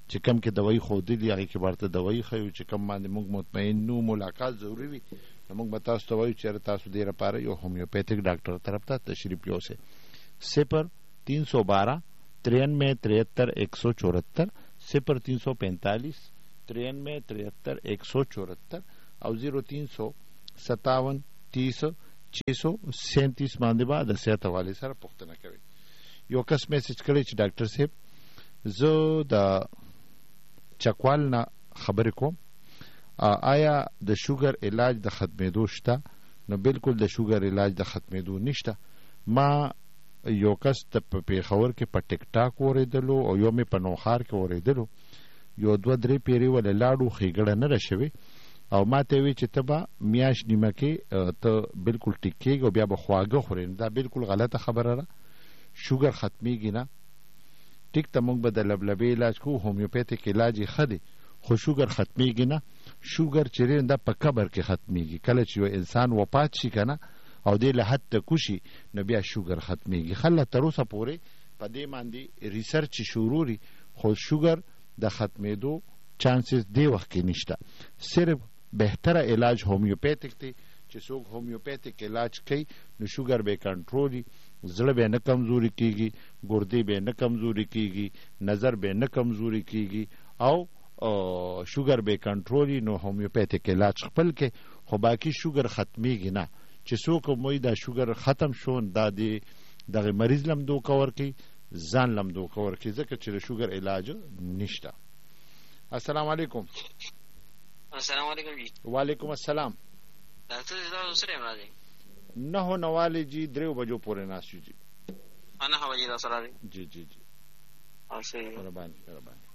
چې کم کې دوایي ښودلي هغې کې به ورته دوایي ښیو چې کم باندې موږ مطمئن نو ملاقات ضروري وي نو موږ به تاسو ته وایو چېرې تاسو دې لپاره یو هومیوپیتھک ډاکټر طرف ته تشریف یوسئ. صفر تین سو بارہ ترانوے تریہتر ایک سو چورہتر صفر تین سو پینتالیس ترانوے تریہتر ایک سو چورہتر او زیرو تین سو ستاون تیس چھ سو سینتیس باندې به د صحت حوالې سره پوښتنه کوئ. یو کس میسج کړی چې ډاکټر صاحب زه د چکوال نه خبرې کوم، آیا د شوګر علاج د ختمېدو شته؟ نو بالکل د شوګر علاج د ختمېدو نشته. ما یو کس د په پېښور کې په ټیک ټاک اورېدلو او یو مې په نوخار کې اورېدلو، یو دوه درې پیرې ولې لاړو ښېګړه نه ده شوې او ما ته وی چې ته به میاشت نیمه کې ته بالکل ټیک کېږي او بیا به خواږه خورې. دا بالکل غلطه خبره ده. شوګر ختمیږي نه. ټیک ته موږ به د لبلبې علاج کوو، هومیوپیتھک علاج یې ښه دی، خو شوګر ختمیږي نه. شوګر چې دا په قبر کې ختمیږي. کله چې یو انسان وفات شي که نه او دې له حد ته کوشي نو بیا شوګر ختمیږي. خله تر اوسه پورې په دې باندې ریسرچ شروع دي، خو شوګر د ختمېدو چانسز دې وخت کې نشته. صرف بهتره علاج هومیوپیتھک دی چې څوک هومیوپیتھک علاج کوي نو شوګر به کنټرولي، زړه به نه کمزوري کیږي، ګردې به نه کمزوري کیږي، نظر به نه کمزوري کیږي او شوګر به کنټرولي. نو هومیوپیتھک علاج خپل کې، خو باقي شوګر ختمیږي نه. چې څوک موی دا شوګر ختم شون دا دی دغه مریض لم دوکه ورکي، ځان لم دوکه ورکي، ځکه چې د شوګر علاج نشته. السلام علیکم. السلام علیکم جی. وعلیکم السلام. ډاکټر زاو سره راځي. نه نواله جی دریو بجو پورې ناسو جی. انا هوا جی سره راځي. جی جی جی. اوسه مهرباني مهرباني.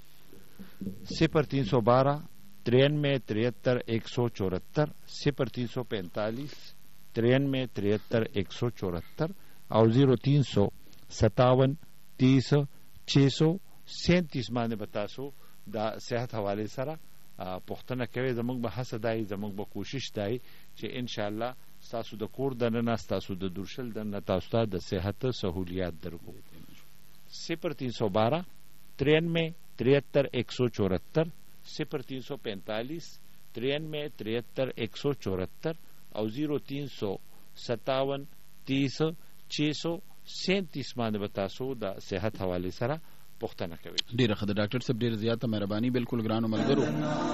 صفر تین سو بارہ ترانوے تریہتر ایک سو چورہتر صفر تین سو پینتالیس ترانوے تریہتر ایک سو چورہتر او زیرو تین سو ستاون تیس چھ سو سینتیس باندې بتاسو دا صحت حوالې سره پوښتنه کوي. زموږ به هڅه دای، زموږ به کوشش دای چې ان شاء الله تاسو د کور دننه تاسو د درشل دننه تاسو ته د صحت سہولیات درکو. صفر تین سو بارہ ترانوے تریہتر ایک سو چورہتر صفر تین سو پینتالیس ترانوے تریہتر ایک سو چورہتر او زیرو تین سو ستاون تیس چھ سو سینتیس باندې بتاسو د صحت حوالې سره پوښتنه کوي. ډیره ښه ده ډاکټر صاحب، ډیره زیاته مهرباني. بالکل ګرانو ملګرو،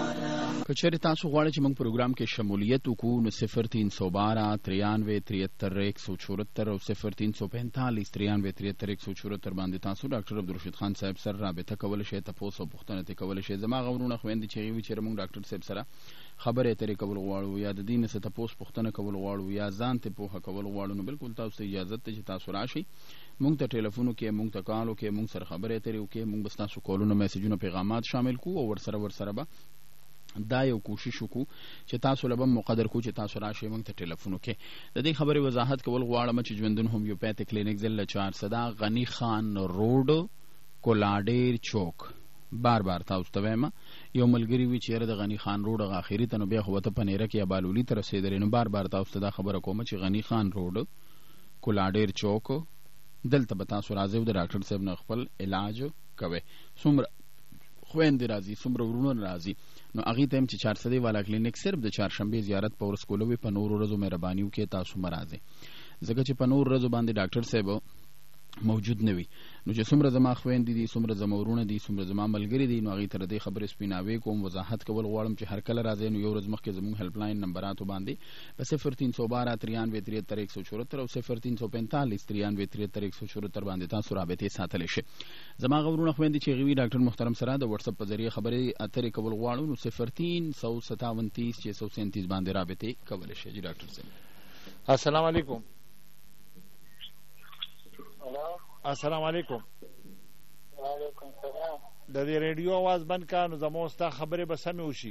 که چېرې تاسو غواړئ چې موږ پروګرام کې شمولیت وکړو نو صفر تین سو بارہ ترانوے تریہتر ایک سو چورہتر او صفر تین سو پینتالیس ترانوے تریہتر ایک سو چورہتر باندې تاسو ډاکټر عبدالرشید خان صاحب سره رابطه کولی شئ، تپوس او پوښتنه ترې کولی شئ. زما غوړونه خویندې چې هغې وي چېرې موږ ډاکټر صاحب سره خبرې اترې کول غواړو یا د دې نه څه تپوس پوښتنه کول غواړو یا ځان ته پوهه کول غواړو نو بالکل تاسو ته اجازت ده چې تاسو راشئ، موږ ته ټلیفون وکړئ، موږ ته کال وکړئ، موږ سره خبرې اترې وکړئ، موږ به ستاسو کالونه میسجونه پیغامات شامل کړو او ورسره ورسره به دا یو کوشش وکړو چې تاسو له به مقدر کړو چې تاسو راشئ موږ ته ټلیفون وکړئ. د دې خبرې وضاحت کول غواړم چې ژوندون هومیوپیتھک کلینک ضلع چهارسده غني خان روډ کولاډیر چوک. بار بار تاسو ته وایم یو ملګری وي چې د غني خان روډ غ اخیری ته نو بیا خو ته پنیره کې یا بالولي ته رسېدلې نو بار بار تاسو ته دا خبره کوم چې غني خان روډ کولاډیر چوک دلته به تاسو راځئ او د ډاکټر صاحب نه خپل علاج کوئ. څومره خویندې راځي، څومره وروڼه راځي، نو هغې ته هم چې چارسدې والا کلینک صرف د چهارشنبې زیارت په ورځ کولی وي، په نورو ورځو مهرباني وکړئ تاسو مه راځئ، ځکه چې په نورو ورځو باندې ډاکټر صاحب موجود نه وي. نو چې څومره زما خویندې دي، څومره زما ورونه دي، څومره زما ملګري دي، نو هغې ته د دې خبرې سپیناوی کوم، وضاحت کول غواړم چې هر کله راځئ نو یو ورځ مخکې زموږ هیلپ لاین نمبراتو باندې په صفر تین سو بارہ ترانوے تریہتر ایک سو چورہتر او صفر تین سو پینتالیس ترانوے تریہتر ایک سو چورہتر باندې تاسو رابطې ساتلی شئ. زما غوړونه خویندې چې هغې وي ډاکټر محترم سره د وټساپ په ذریعه خبرې اترې کول غواړو نو صفر تین سو ستاون تیس چھ سو سینتیس باندې رابطې کولی شئ. جی ډاکټر صاحب السلام علیکم. السلام علیکم. وعلیکم السلام. د دې ریډیو आवाज بند کا نو زموږ ستا خبرې به سمې وشي.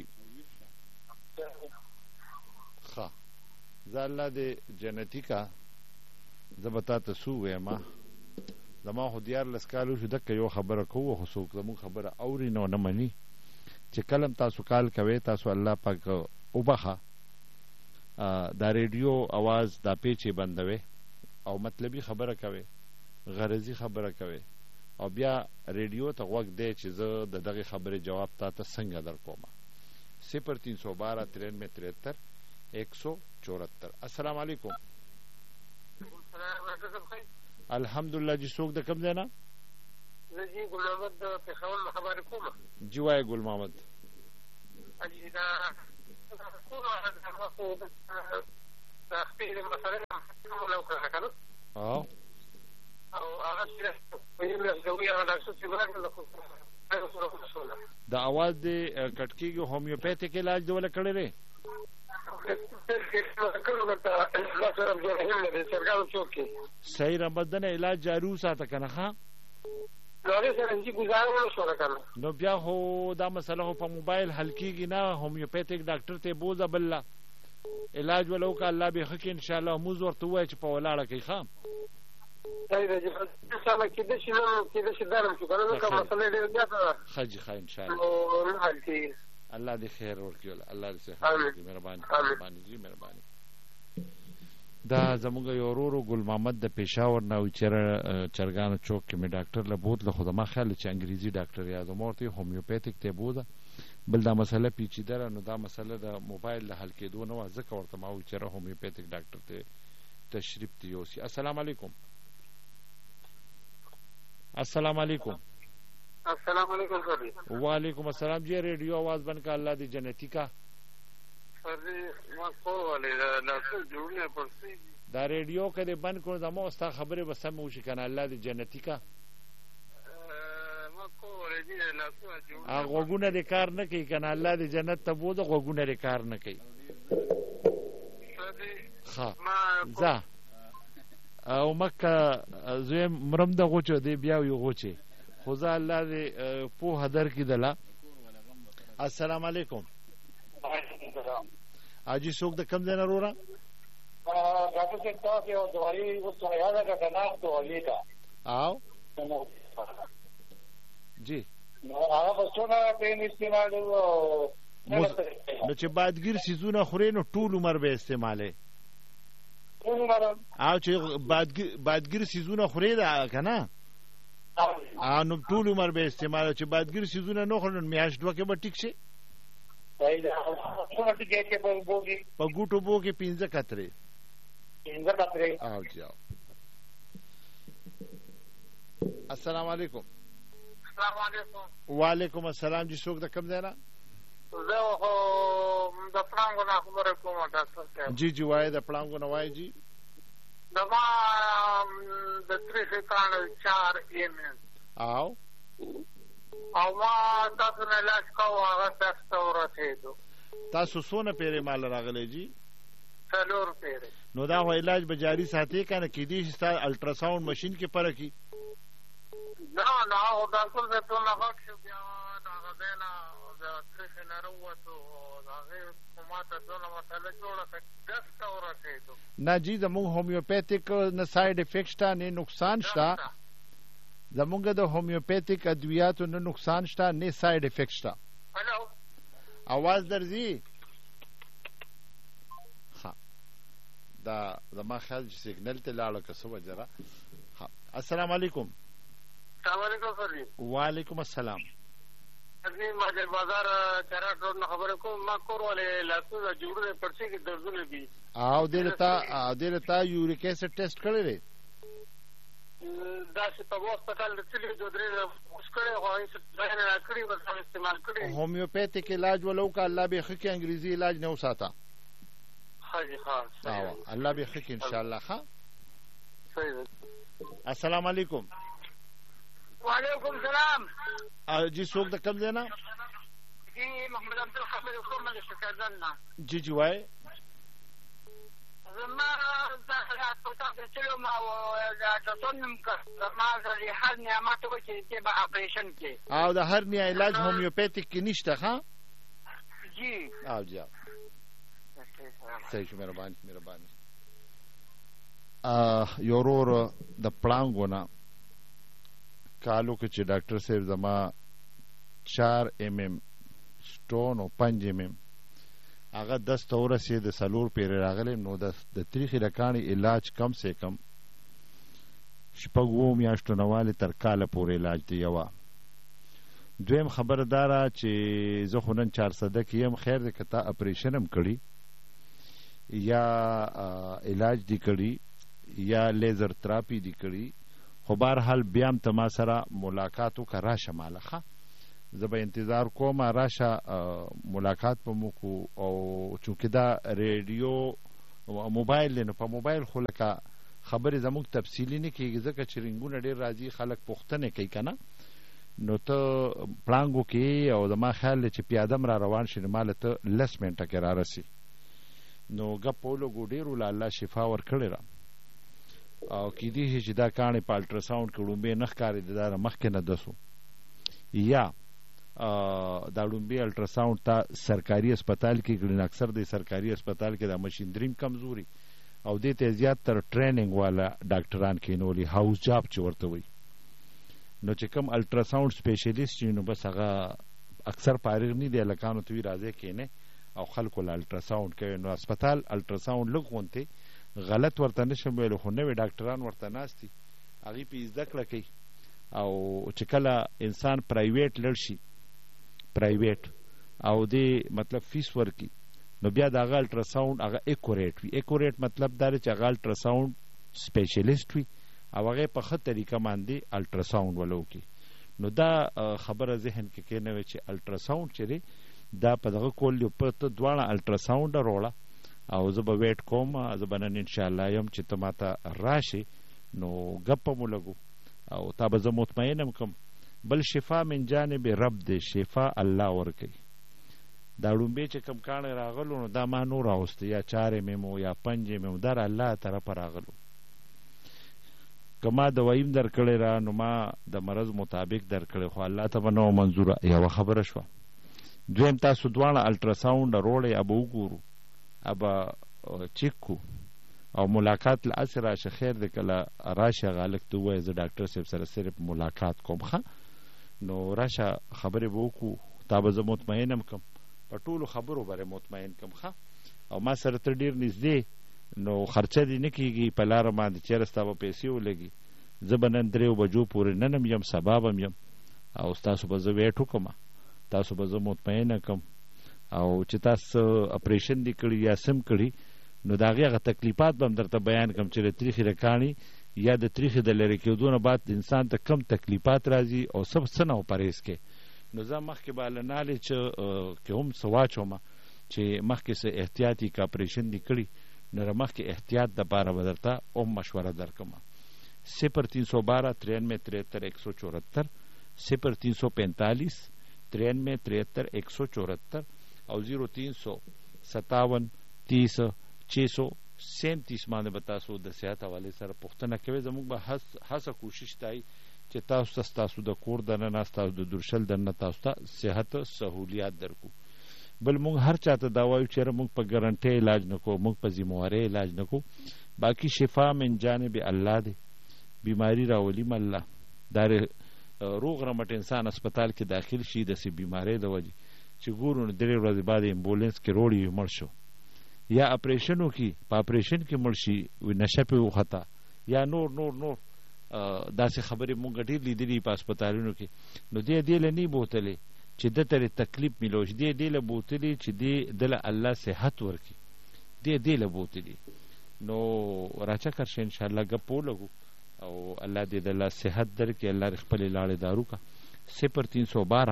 ښه زه الله دې جنتي کا زه به تا ته څه ووایم، زما خو دیارلس کال وشو دکه یو خبره کوو خو څوک زموږ خبره اوري نو نه مني. چې کله تاسو کال کوئ تاسو الله پاک وبخه دا ریډیو आवाज دا پیچې بندوي او مطلبي خبره کوي، غرضی خبره کوي، او بیا ریډیو ته غوږ دی چې زه د دغې خبرې جواب تا ته څنګه در کوم. صفر تین سو بارہ ترانوے ترہتر ایک سو چورہتر. السلام علیکم. الحمدلله. جی څوک د کوم ځای نه؟ زه جی ګل محمد د پېښور نه خبرې کوم. جی وایه ګل محمد. اجي دا کومه د خپلې مسئلې لو کړه کنه. او او هغه چې ویل زوی هغه ډاکټر چې ورغله د اواز د کټکیږي هومیوپیتیک علاج دی ولا کړی دی؟ صحیح رمضان علاج جاری وساته کنه. ښه نو بیا خو دا مسله خو په موبایل حل کېږي نه. هومیوپیتیک ډاکټر ته بوځه بله علاج ولا وکړه، الله به ښه کړي انشاءالله. موږ ورته ووایه چې په ولاړه کوي. ښه ښه جي ښه انشاءالله. الله دې خیر ورکړي. الله دې صحت ورکړي. مهرباني مهرباني جي مهرباني. دا زموږ یو ورور ګل محمد د پېښور نه و چېرې چرګانو چوک کې مې ډاکټر له بوتله، خو زما خیال چې انګریزي ډاکټر یادوم. ورته هومیوپیتیک ته بوځه. بل دا مسله پیچیده ده، نو دا مسله د موبایل له حل کېدو نه وه، ځکه ورته ما وویل چېرې هومیوپیتیک ډاکټر ته تشریف ته یوسي. السلام علیکم. السلام علیکم. السلام علیکم سر. وعلیکم السلام. جی ریڈیو آواز بند کا. اللہ دی جنتی کا دا ریڈیو که دی بند کنو دا ما استا خبری بسم اوشی کنه. اللہ دی جنتی کا غوگونه دی کار نکی کنه. اللہ دی جنت تا بوده غوگونه دی کار نکی. خواه زا او مکه زوی مرم دا غوچه دی بیاوی غوچه خوزا اللہ دی پوه در کی دلا. السلام علیکم. آجی سوک دا کم دینا رو را؟ ڈاکٹر سے تاکہ دوائی اس کو یاد کا کناخ دوائی کا آو جی آغا بسونا پین استعمال نو چه بادگیر سیزونا خوری نو طول عمر به استعماله. آو چه بادگیر سیزونا خوری دا کنا نو طول عمر به استعماله. چه بادگیر سیزونا نو خوری نو میاش دوا که با ٹک شه پا گوٹو بو که پینزه کتره. آو جی آو. السلام علیکم. السلام علیکم. وعلیکم السلام. جی سوک دا کم دینا؟ زه خو د پړانګو نه خبره کوم ډاکټر صاحب. جی جی وایي د پړانګو نه وایي. جی زما د تریخي کاڼ چار ایم ایم او او ما تاسو نه علاج کوو هغه تاسو ته ورسېدو. تاسو څونه پیرې مال راغلی؟ جی څلور پیرې. نو دا خو علاج به جاري ساتي که نه؟ کېدای شي ستا الټراساونډ مشین کې پره کړي. نه نه هغه ډاکټر صاحب ټول غږ شو بیا د هغه ځای نه د تریخي نه راووتو د هغې خو ما ته ټوله مسله جوړه کړه ډس ته ورسېدو. نه جی زمونږ هومیوپیتیک نه سایډ افیکټ شته نه نقصان شته. زمونږ د هومیوپیتیک ادویاتو نه نقصان شته نه سایډ افیکټ شته. هلو आवाज درځي؟ ها دا زما خیال چې سیګنل ته لاړو که څه وجه ده. ها السلام علیکم. السلام علیکم سر. وعلیکم السلام. ما د بازار چراټ روډ نه خبره کوم. ما کور والے لاسونه جوړونه پړسې کې دردونه دي. او دې لتا دې لتا یوریک ایسډ ټیسټ کړی دی؟ دا چې په هسپتال د تللی دوه درې اوس کړی خو هېڅ ځای نه راکړي بس هم استعمال کړي. هومیوپیتیک علاج وله وکړه الله به ښه کړي. انګریزي علاج نه وساته. ښه جي ښه الله به ښه کړي انشاءالله. ښه صحیح ده. السلام علیکم. وعلیکم السلام. جی څوک د کوم ځای نه؟ جی محمد عبدالخبر کوم د شکردن نه. جی جی وایي. زما دا تاسو چې ما دا تاسو نم کا ما زه هر نعمت وکړي چې به اپریشن کې او د هر نیا علاج هومیوپیتیک کې نشته. ښه جی او جی صحیح شو. مهرباني مهرباني. یو ورور د پړانګو نه کالو کې چې ډاکټر صاحب زما چار ایم ایم سټون او پنج ایم ایم هغه دس ته ورسېد د څلور پیرې راغلی. نو د تریخي د کاڼي علاج کم سے کم شپږ اووه میاشتو نه والې تر کاله پورې علاج دی. یوه دویم خبره دا ده چې زه خو نن چارسده کې یم، خیر دی که تا اپریشن هم کړي یا علاج دی کړي یا لیزر تراپي دی کړي، خو بهرحال بیا هم ته ما سره ملاقات وکړه، راشه ماله ښه، زه به انتظار کوم، راشه ملاقات به مو کو. او چونکې دا ریډیو موبایل دی نو په موبایل خو لکه خبرې زموږ تفصیلي نه کېږي ځکه چې رنګونه ډېر راځي، خلک پوښتنې کوي که نه، نو ته پړانګ وکړې او زما خیال دی چې پیاده م را روان شي نو ما له ته لس منټه کې را رسي. نو ګپ ولګو ډېرو له الله شفا ورکړې ده او کیدای شي چې دا کاڼې په الټراساونډ کې ړومبې نه ښکارېده، دا د مخکې نه دسو، یا دا ړومبې الټراساونډ ته سرکاري اسپتال کې کړي، اکثر د سرکاري اسپتال کې دا مشیندري کمزوري او دې ته زیات تر ټریننګ والا ډاکټران کېنولي، هاوس جاب چې ورته وایي. نو چې کوم الټراساونډ سپیشلیسټ وي نو بس هغه اکثر فارغ نه دی، هلکانو ته وي راځئ کښېنئ او خلکو له الټراساونډ کوي. نو اسپتال الټراساونډ لږ غونتې غلط ورته نشم ویلو، خو نوې ډاکټران ورته ناست دي، هغوی پې زده کړه کوي. او چې کله انسان پرایویټ لړ شي پرایویټ او دې مطلب فیس ورکړي نو بیا د هغه الټراساونډ هغه ایکوریټ وي. ایکوریټ مطلب دا دی چې هغه الټراساونډ سپیشلیسټ وي او هغې په ښه طریقه باندې الټراساونډ وله وکړي. نو دا خبره ذهن کې کېنوي چې الټراساونډ چې دی دا په دغه کول دی، په ته دواړه الټراساونډ راوړه او زه به ویټ کوم، زه به نن انشاءالله یم چې ته ما ته راشې نو ګپه مو لګو او تا به زه مطمئن هم کم. بل شفا من جانب رب دی، شفا الله ورکوي. دا ړومبې چې کوم کاڼی راغلو نو دا ما نور راوسته، یا چارې مې مو یا پنجې مې مو، دا الله طرفه راغلو. که ما دواییم در کړی را نو ما د مرض مطابق در کړی، خو الله ته به نه منظوره. یوه خبره شوه. دویم تاسو دواړه الټراساونډ روړئ، ابه وګورو، ابه چیک کو او ملاقات له اسې راشه، خیر دی کله راشه هغه هلک ته ووایه زه ډاکټر صاحب سره صرف ملاقات کوم، ښه نو راشه خبرې به وکړو، تا به زه مطمئن هم کم، په ټولو خبرو به مطمئن کم، ښه او ما سره ته ډېر نږدې نو خرچه دې نه کېږي په لاره باندې، چېرې ستا به پیسې ولګي. زه به نن درېو بجو پورې نن هم یم سبا به هم یم او ستاسو به زه ویټ وکړم، تاسو به زه مطمئنه کم. او چې تاسو اپریشن دې کړي یا سم کړي نو د هغې هغه تکلیفات به هم درته بیان کړم چې د تریخې د کاڼي یا د تریخې د لرې کېدو نه بعد انسان ته کم تکلیفات راځي او څه څه نه پرهیز کې. نو زه مخکې به هله نالې چې که هم څه واچومه چې مخکې څه احتیاطي که اپریشن دې کړي نو د مخکې احتیاط دپاره به درته هم مشوره درکړم. صفر تین سو بارہ ترانوے ترہتر ایک سو چورہتر صفر تین سو پینتالیس ترانوے ترہتر ایک سو چورہتر او زیرو تین سو ستاون تیس چھ سو سینتیس باندې به تاسو د صحت حوالې سره پوښتنه کوئ. زموږ به هڅه کوشش دی چې تاسو ته ستاسو د کور دننه ستاسو د درشل دننه تاسو ته صحت سهولیات درکو. بل موږ هر چاته دا وایو چې موږ په ګارنټۍ علاج نه کوو، موږ په ذموارۍ علاج نه کوو، باقي شفا من جانب الله دی. بیماری راولیم الله، دا روغ رمټ انسان اسپتال کې داخل شي داسې بیماری د وجې چې ګورو نو درې ورځې بعد امبولینس کې روړي مړ شو، یا اپریشن وکړي په اپریشن کې مړ شي نشه پې وخته، یا نور نور نور داسې خبرې مونږ ډېر لیدلي په اسپتالونو کې. نو دې دې له نه بوتلې چې ده ته تکلیف میلو شي، دې دې له بوتلې چې دې دله الله صحت ورکړي، دې دې له بوتلې. نو راچکر شه انشاءالله ګپ ولګو او الله دې د الله صحت درکړي، الله دې خپلې لاړې دارو کا. صفر تین سو بارہ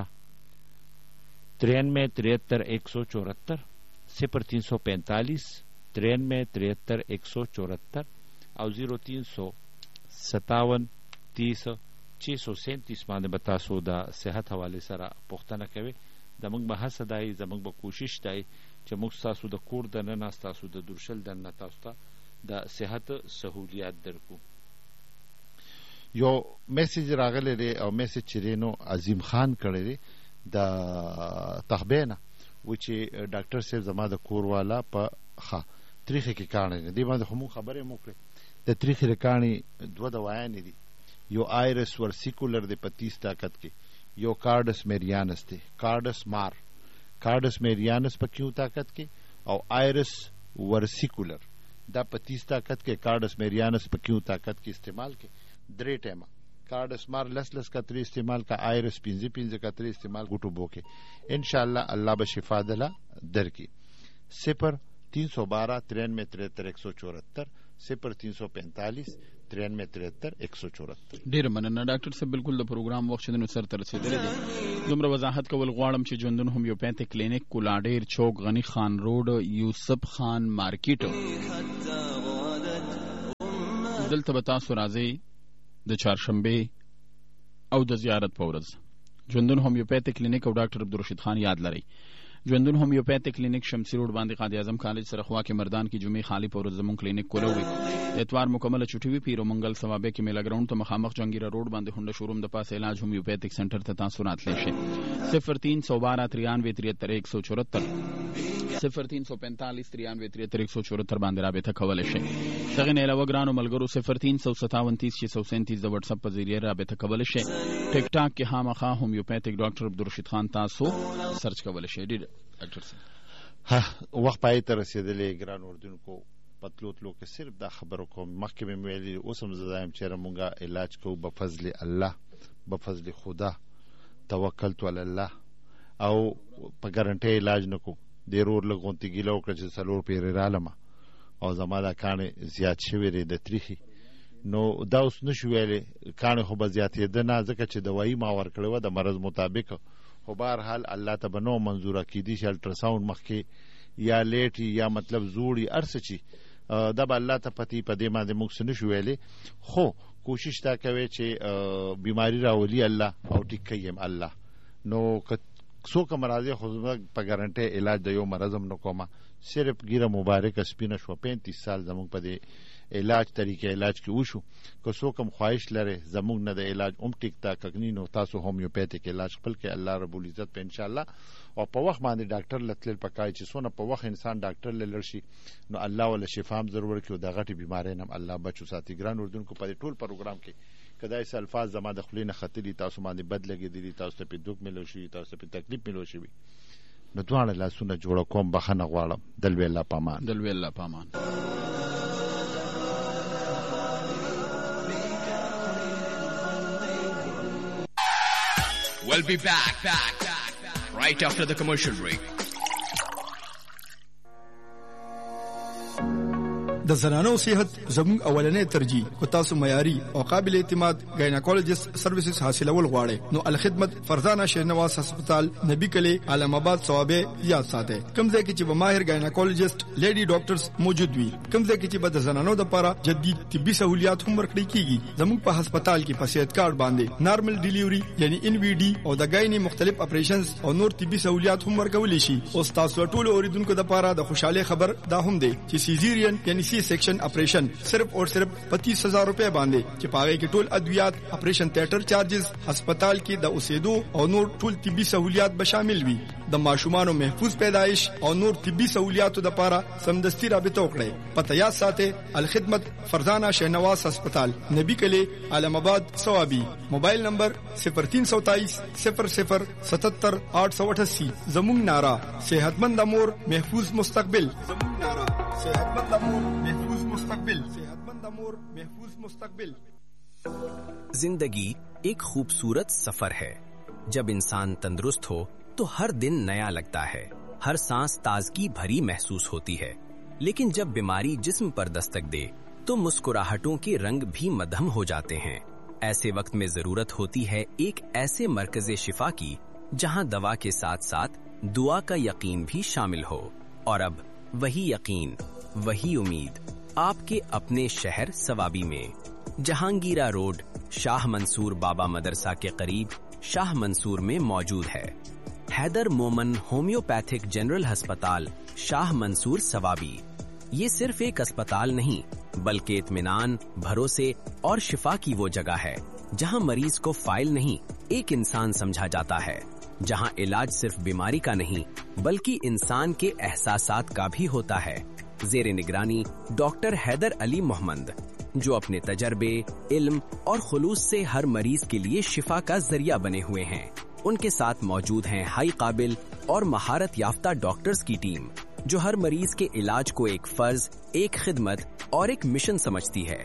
ترانوے ترہتر ایک سو چورہتر صفر تین سو پینتالیس ترانوے ترہتر ایک سو چورہتر او زیرو تین سو ستاون تیس چھ سو سینتیس باندې به تاسو د صحت حوالې سره پوښتنه کوئ. زموږ به هڅه دی، زموږ به کوشش دی چې موږ ستاسو د کور دننه ستاسو د درشل دننه تاسو ته د صحت سهولیات درکو. یو میسیج راغلی دی او میسیج چې دی نو عظیم خان کړی دی د تخبې نه، و چې ډاکټر صاحب زما د کور والا په ښه تریخې کې کاڼی دی. دې باندې خو مونږ خبرې مو کړې. د تریخې د کاڼي دوه دوایانې دي، یو آیرس ورسیکولر دی په تیس طاقت کې، یو کارډس میریانس دی، کارډس مار کارډس میریانس په کیو طاقت کې او آیرس ورسیکولر دا په تیس طاقت کې، کارډس میریانس په کیو طاقت کې استعمال کې. درې ټیمه کارډ اسمار لس لس کترې استعمال کا آیرس پنځه پنځه کترې استعمال ګوټو بوکې ان شاء الله الله به شفا دلا درکې. صفر تین سو بارہ ترانوے ترہتر ایک سو چورہتر صفر تین سو پینتالیس ترانوے ترہتر ایک سو چورہتر. ډیر مننه ډاکټر صاحب، بالکل د پروګرام وخت شنو سر تر رسیدلی دی. دومره وضاحت کول غواړم چې ژوندون هومیوپیتھک کلینک کولاډیر چوک غنی خان روډ یوسف خان مارکیټ دلته به تاسو راځئ د چهارشنبه او د زیارت په ورځ. ژوندون هومیوپیتھک کلینک او ډاکټر عبدالرشید خان یاد لرئ. ژوندون هومیوپیتھک کلینک شمسی روډ باندې قائد اعظم کالج سره خوا کې مردان کې جمعې خالی په ورځ زموږ کلینک کولوي. اتوار مکمله چټي وي. پیر او منګل ثوابه کې میلا ګراوند ته مخامخ جنگیرا روډ باندې هونډه شوروم د پاسه علاج هومیوپیتھک سنټر ته تاسو راتلی شئ. صفر تین سو بارہ ترانوے ترہتر ایک سو چورہتر صفر تین سو پینتالیس ترانوے ترہتر ایک سو چورہتر باندې رابطه کولی شئ. دغه نه علاوه ګرانو ملګرو صفر تین سو ستاون تیس چھ سو سینتیس د واټس اپ په ذریعه رابطه کولی شئ. ټیک ټاک کې خامخا هومیوپیتھک ډاکټر عبدالرشید خان تاسو سرچ کولی شئ. ډیر ډاکټر صاحب ها وخت پای ته رسیدلی ګران اردوونکو پتلو تلو کې صرف دا خبرو کوم مخکې مې ویلي اوس هم زه وایم چې مونږه علاج کوو بفضل الله بفضل خدا توکلت علی الله او په ګارنټي علاج نه کوو. ډېر ور لږ غونتې ګیله وکړه چې څلور پیرې رالمه او زما دا کاڼې زیات شوې دی د تریخي نو دا اوس نه شو ویلی کاڼې خو به زیاتېده نه ځکه چې دوایي ما ورکړې وه د مرض مطابق خو بهرحال الله ته به نو منظوره کیدی شي الټراساونډ مخکې یا لیټ یا مطلب زوړي هر څه چې دا به الله ته پتی په دې باندې موږ څه نه شو ویلی خو کوشش دا کوي چې بیماری راولي الله او ټیک کوي الله. نو که څوک هم راځي خو په ګارنټۍ علاج د یو مرض هم نه کومه صرف ګیره مبارکه سپینه شوه پینتیس سال زموږ په دې علاج طریقې علاج کې وشو. که څوک هم خواهش لري زموږ نه د علاج هم ټیک تا ککنی نو تاسو هومیوپیتھک علاج خپل کې الله رب العزت په انشاءالله او په وخت باندې ډاکټر لتل پکای چې څونه په وخت انسان ډاکټر لړ شي نو الله ولا شفا هم ضرور کړي او د غټي بیماری نه الله بچو ساتي. ګران اردوونکو په ټول پروګرام کې کدای څه الفاظ زما د خلینو خطلی تاسو باندې بد لګیدلی تاسو ته په دوک ملو شي تاسو په تکلیف ملو شي نو دواړه لاسونه جوړ کوم بخنه غواړم. دلوي الله پامان دلوي الله پامان. We'll be back, back, back, back right after the commercial break. د زنانو صحت زموږ اولنې ترجیح او تاسو معیاري او قابل اعتماد ګایناکولوژیست سرویسز حاصلول غواړئ نو الخدمت فرزانه شهنواز هسپتال نبی کلی علم آباد ثوابه یاد ساتئ. کوم ځای کې چې به ماهر ګایناکولوژیست لیډي ډاکټرز موجود وي کوم ځای کې چې به د زنانو لپاره جدید طبي سہولیات هم ورکړي کیږي. زموږ په هسپتال کې په صحت کارت باندې نارمل ډیلیوري یعنی ان وی ډي او د ګایني مختلف اپریشنز او نور طبي سہولیات هم ورکول شي. او تاسو ټول اوریدونکو لپاره د خوشاله خبر دا هم دی چې سیزیرین یعنی سیکشن اپریشن صرف اور صرف پچیس ہزار روپے باندې چې پاغه کې ټول ادویات اپریشن تھیټر چارجز هسپتال کې د اوسېدو او نور ټول طبي سہولیات به شامل وي. د ماشومانو محفوظ پیدایش او نور طبي سہولیاتو لپاره سمدستي رابطه وکړئ. پته یاد ساتئ الخدمت فرزانه شهنواز هسپتال نبی کلی علم آباد ثوابی. موبایل نمبر صفر تین سو تائیس صفر صفر ستتر آٹھ سو اٹھاسی. زمون نعرہ صحتمند امور محفوظ مستقبل. زمون نعرہ صحتمند امور محفوظ مستقبل. صحتمند امور محفوظ مستقبل. जिंदगी एक खूबसूरत सफर है. जब इंसान तंदुरुस्त हो तो हर दिन नया लगता है. हर सांस ताजगी भरी महसूस होती है. लेकिन जब बीमारी जिस्म पर दस्तक दे तो मुस्कुराहटों के रंग भी मध्यम हो जाते हैं. ऐसे वक्त में जरूरत होती है एक ऐसे मरकज़े शिफा की जहां दवा के साथ साथ दुआ का यकीन भी शामिल हो. और अब वही यकीन वही उम्मीद आपके अपने शहर सवाबी में जहांगीरा रोड शाह मंसूर बाबा मदरसा के करीब शाह मंसूर में मौजूद है. हैदर मोमन होम्योपैथिक जनरल अस्पताल शाह मंसूर सवाबी. ये सिर्फ एक अस्पताल नहीं बल्कि इत्मीनान, भरोसे और शिफा की वो जगह है जहां मरीज को फाइल नहीं एक इंसान समझा जाता है. जहां इलाज सिर्फ बीमारी का नहीं बल्कि इंसान के एहसासात का भी होता है. जेर निगरानी डॉक्टर हैदर अली मोहम्मद जो अपने तजर्बे, इल्म और खुलूस से हर मरीज के लिए शिफा का जरिया बने हुए हैं. उनके साथ मौजूद हैं हाई काबिल और महारत याफ्ता डॉक्टर्स की टीम जो हर मरीज के इलाज को एक फर्ज, एक खिदमत और एक मिशन समझती है.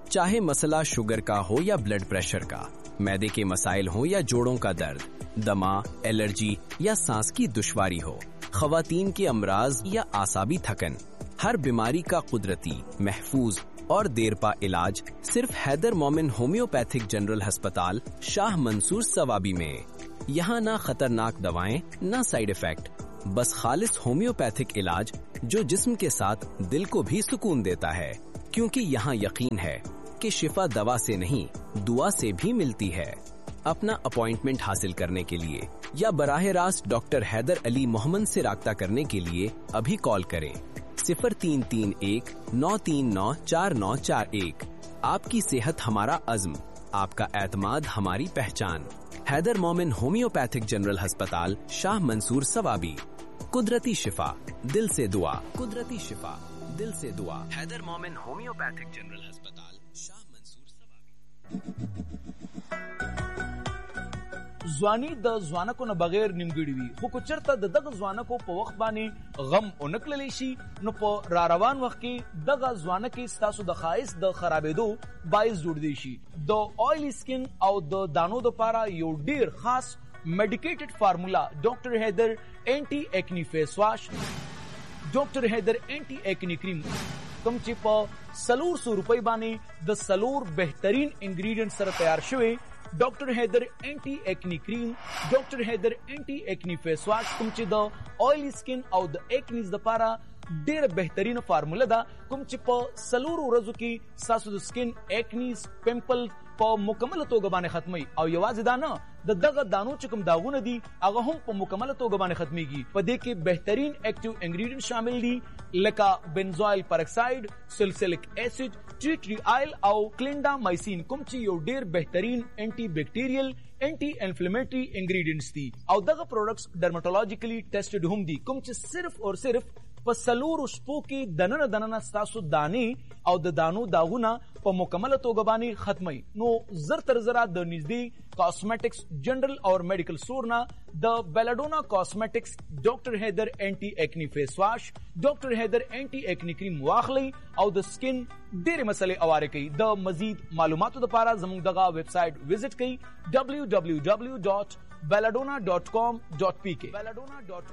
चाहे मसला शुगर का हो या ब्लड प्रेशर का, मैदे के मसाइल हो या जोड़ों का दर्द, दमा, एलर्जी या सांस की दुश्वारी हो, खवातीन के अमराज या आसाबी थकन, हर बीमारी का कुदरती, महफूज और देरपा इलाज सिर्फ हैदर मोमिन होम्योपैथिक जनरल अस्पताल शाह मंसूर सवाबी में। यहाँ ना खतरनाक दवाएं, ना साइड इफेक्ट, बस खालिस होम्योपैथिक इलाज जो जिस्म के साथ दिल को भी सुकून देता है, क्योंकि यहाँ यकीन है कि शिफा दवा से नहीं दुआ से भी मिलती है। अपना अपॉइंटमेंट हासिल करने के लिए या बराह रास्त डॉक्टर हैदर अली मोहम्मद से राब्ता करने के लिए अभी कॉल करें सिफर तीन तीन एक नौ तीन नौ चार नौ चार एक। आपकी सेहत हमारा अज़्म, आपका एतमाद हमारी पहचान। हैदर मोमिन होम्योपैथिक जनरल अस्पताल शाह मंसूर सवाबी। कुदरती शिफा दिल से दुआ, कुदरती शिफा दिल से दुआ। हैदर मोमिन होम्योपैथिक जनरल अस्पताल शाह मंसूर सवाबी। ځواني د ځوانکو نه بغیر نیمګړي وي، خو که چېرته د دغه ځوانکو په وخت باندې غم ونه کړلی شي، نو په را روان وخت کې دغه ځوانکې ستاسو د ښایست د خرابېدو باعث جوړېدی شي. د آیلی سکن او د دانو دپاره یو ډېر خاص میډیکیټډ فارمولا ډاکټر حیدر اینټي ایکنی فیس واش، ډاکټر حیدر اینټي ایکنی کریم، کوم چې په څلور سو روپۍ باندې د څلور بهترین انګریډینټ سره تیار شوی ډاکټر حیدر اینټي ایکنی کریم، ډاکټر حیدر اینټي ایکنی فیس واش، کوم چې د آیلی سکن او د ایکنیز دپاره ډېره بهترینه فارموله ده، کوم چې په څلورو ورځو کې ستاسو د سکن ایکنیز پمپل په مکمله توګه باندې ختمي. او یوازې دا نه، د دغه دانو چې کوم داغونه دي هغه هم په مکمله توګه باندې ختمیږي. په دې کې بهترین ایکټیو انګریډینټ شامل دي لکه بنزوایل پرکساید، سلسلک ایسڈ، ټی ټری آیل او کلینډامایسین، کوم چې یو ډېر بهترین انټي بیکټیریل انټي انفلیمیټری انګریډینټس دي. او دغه پروډکټس ډرماټولوژیکلی ټیسټډ هم دي، کوم چې صرف او صرف په څلورو شپو کې دننه دننه ستاسو دانې او د دانو داغونه په مکمله توګه باندې ختمي. نو زر تر زره د نږدې کاسمیټکس جنرل او میډیکل سٹور نه د بیلاډونا کاسمیټکس ډاکټر حیدر اینټي ایکنی فیس واش، ډاکټر حیدر اینټي ایکنی کریم واخلي او د سکن ډېرې مسلې اواره کوي. د مزید معلوماتو لپاره زموږ دغه ویب سایټ وزټ کړئ ڈبلیو ڈبلیو ڈبلیو ڈاٹ بیلاډونا ڈاٹ کام ڈاٹ پی کے.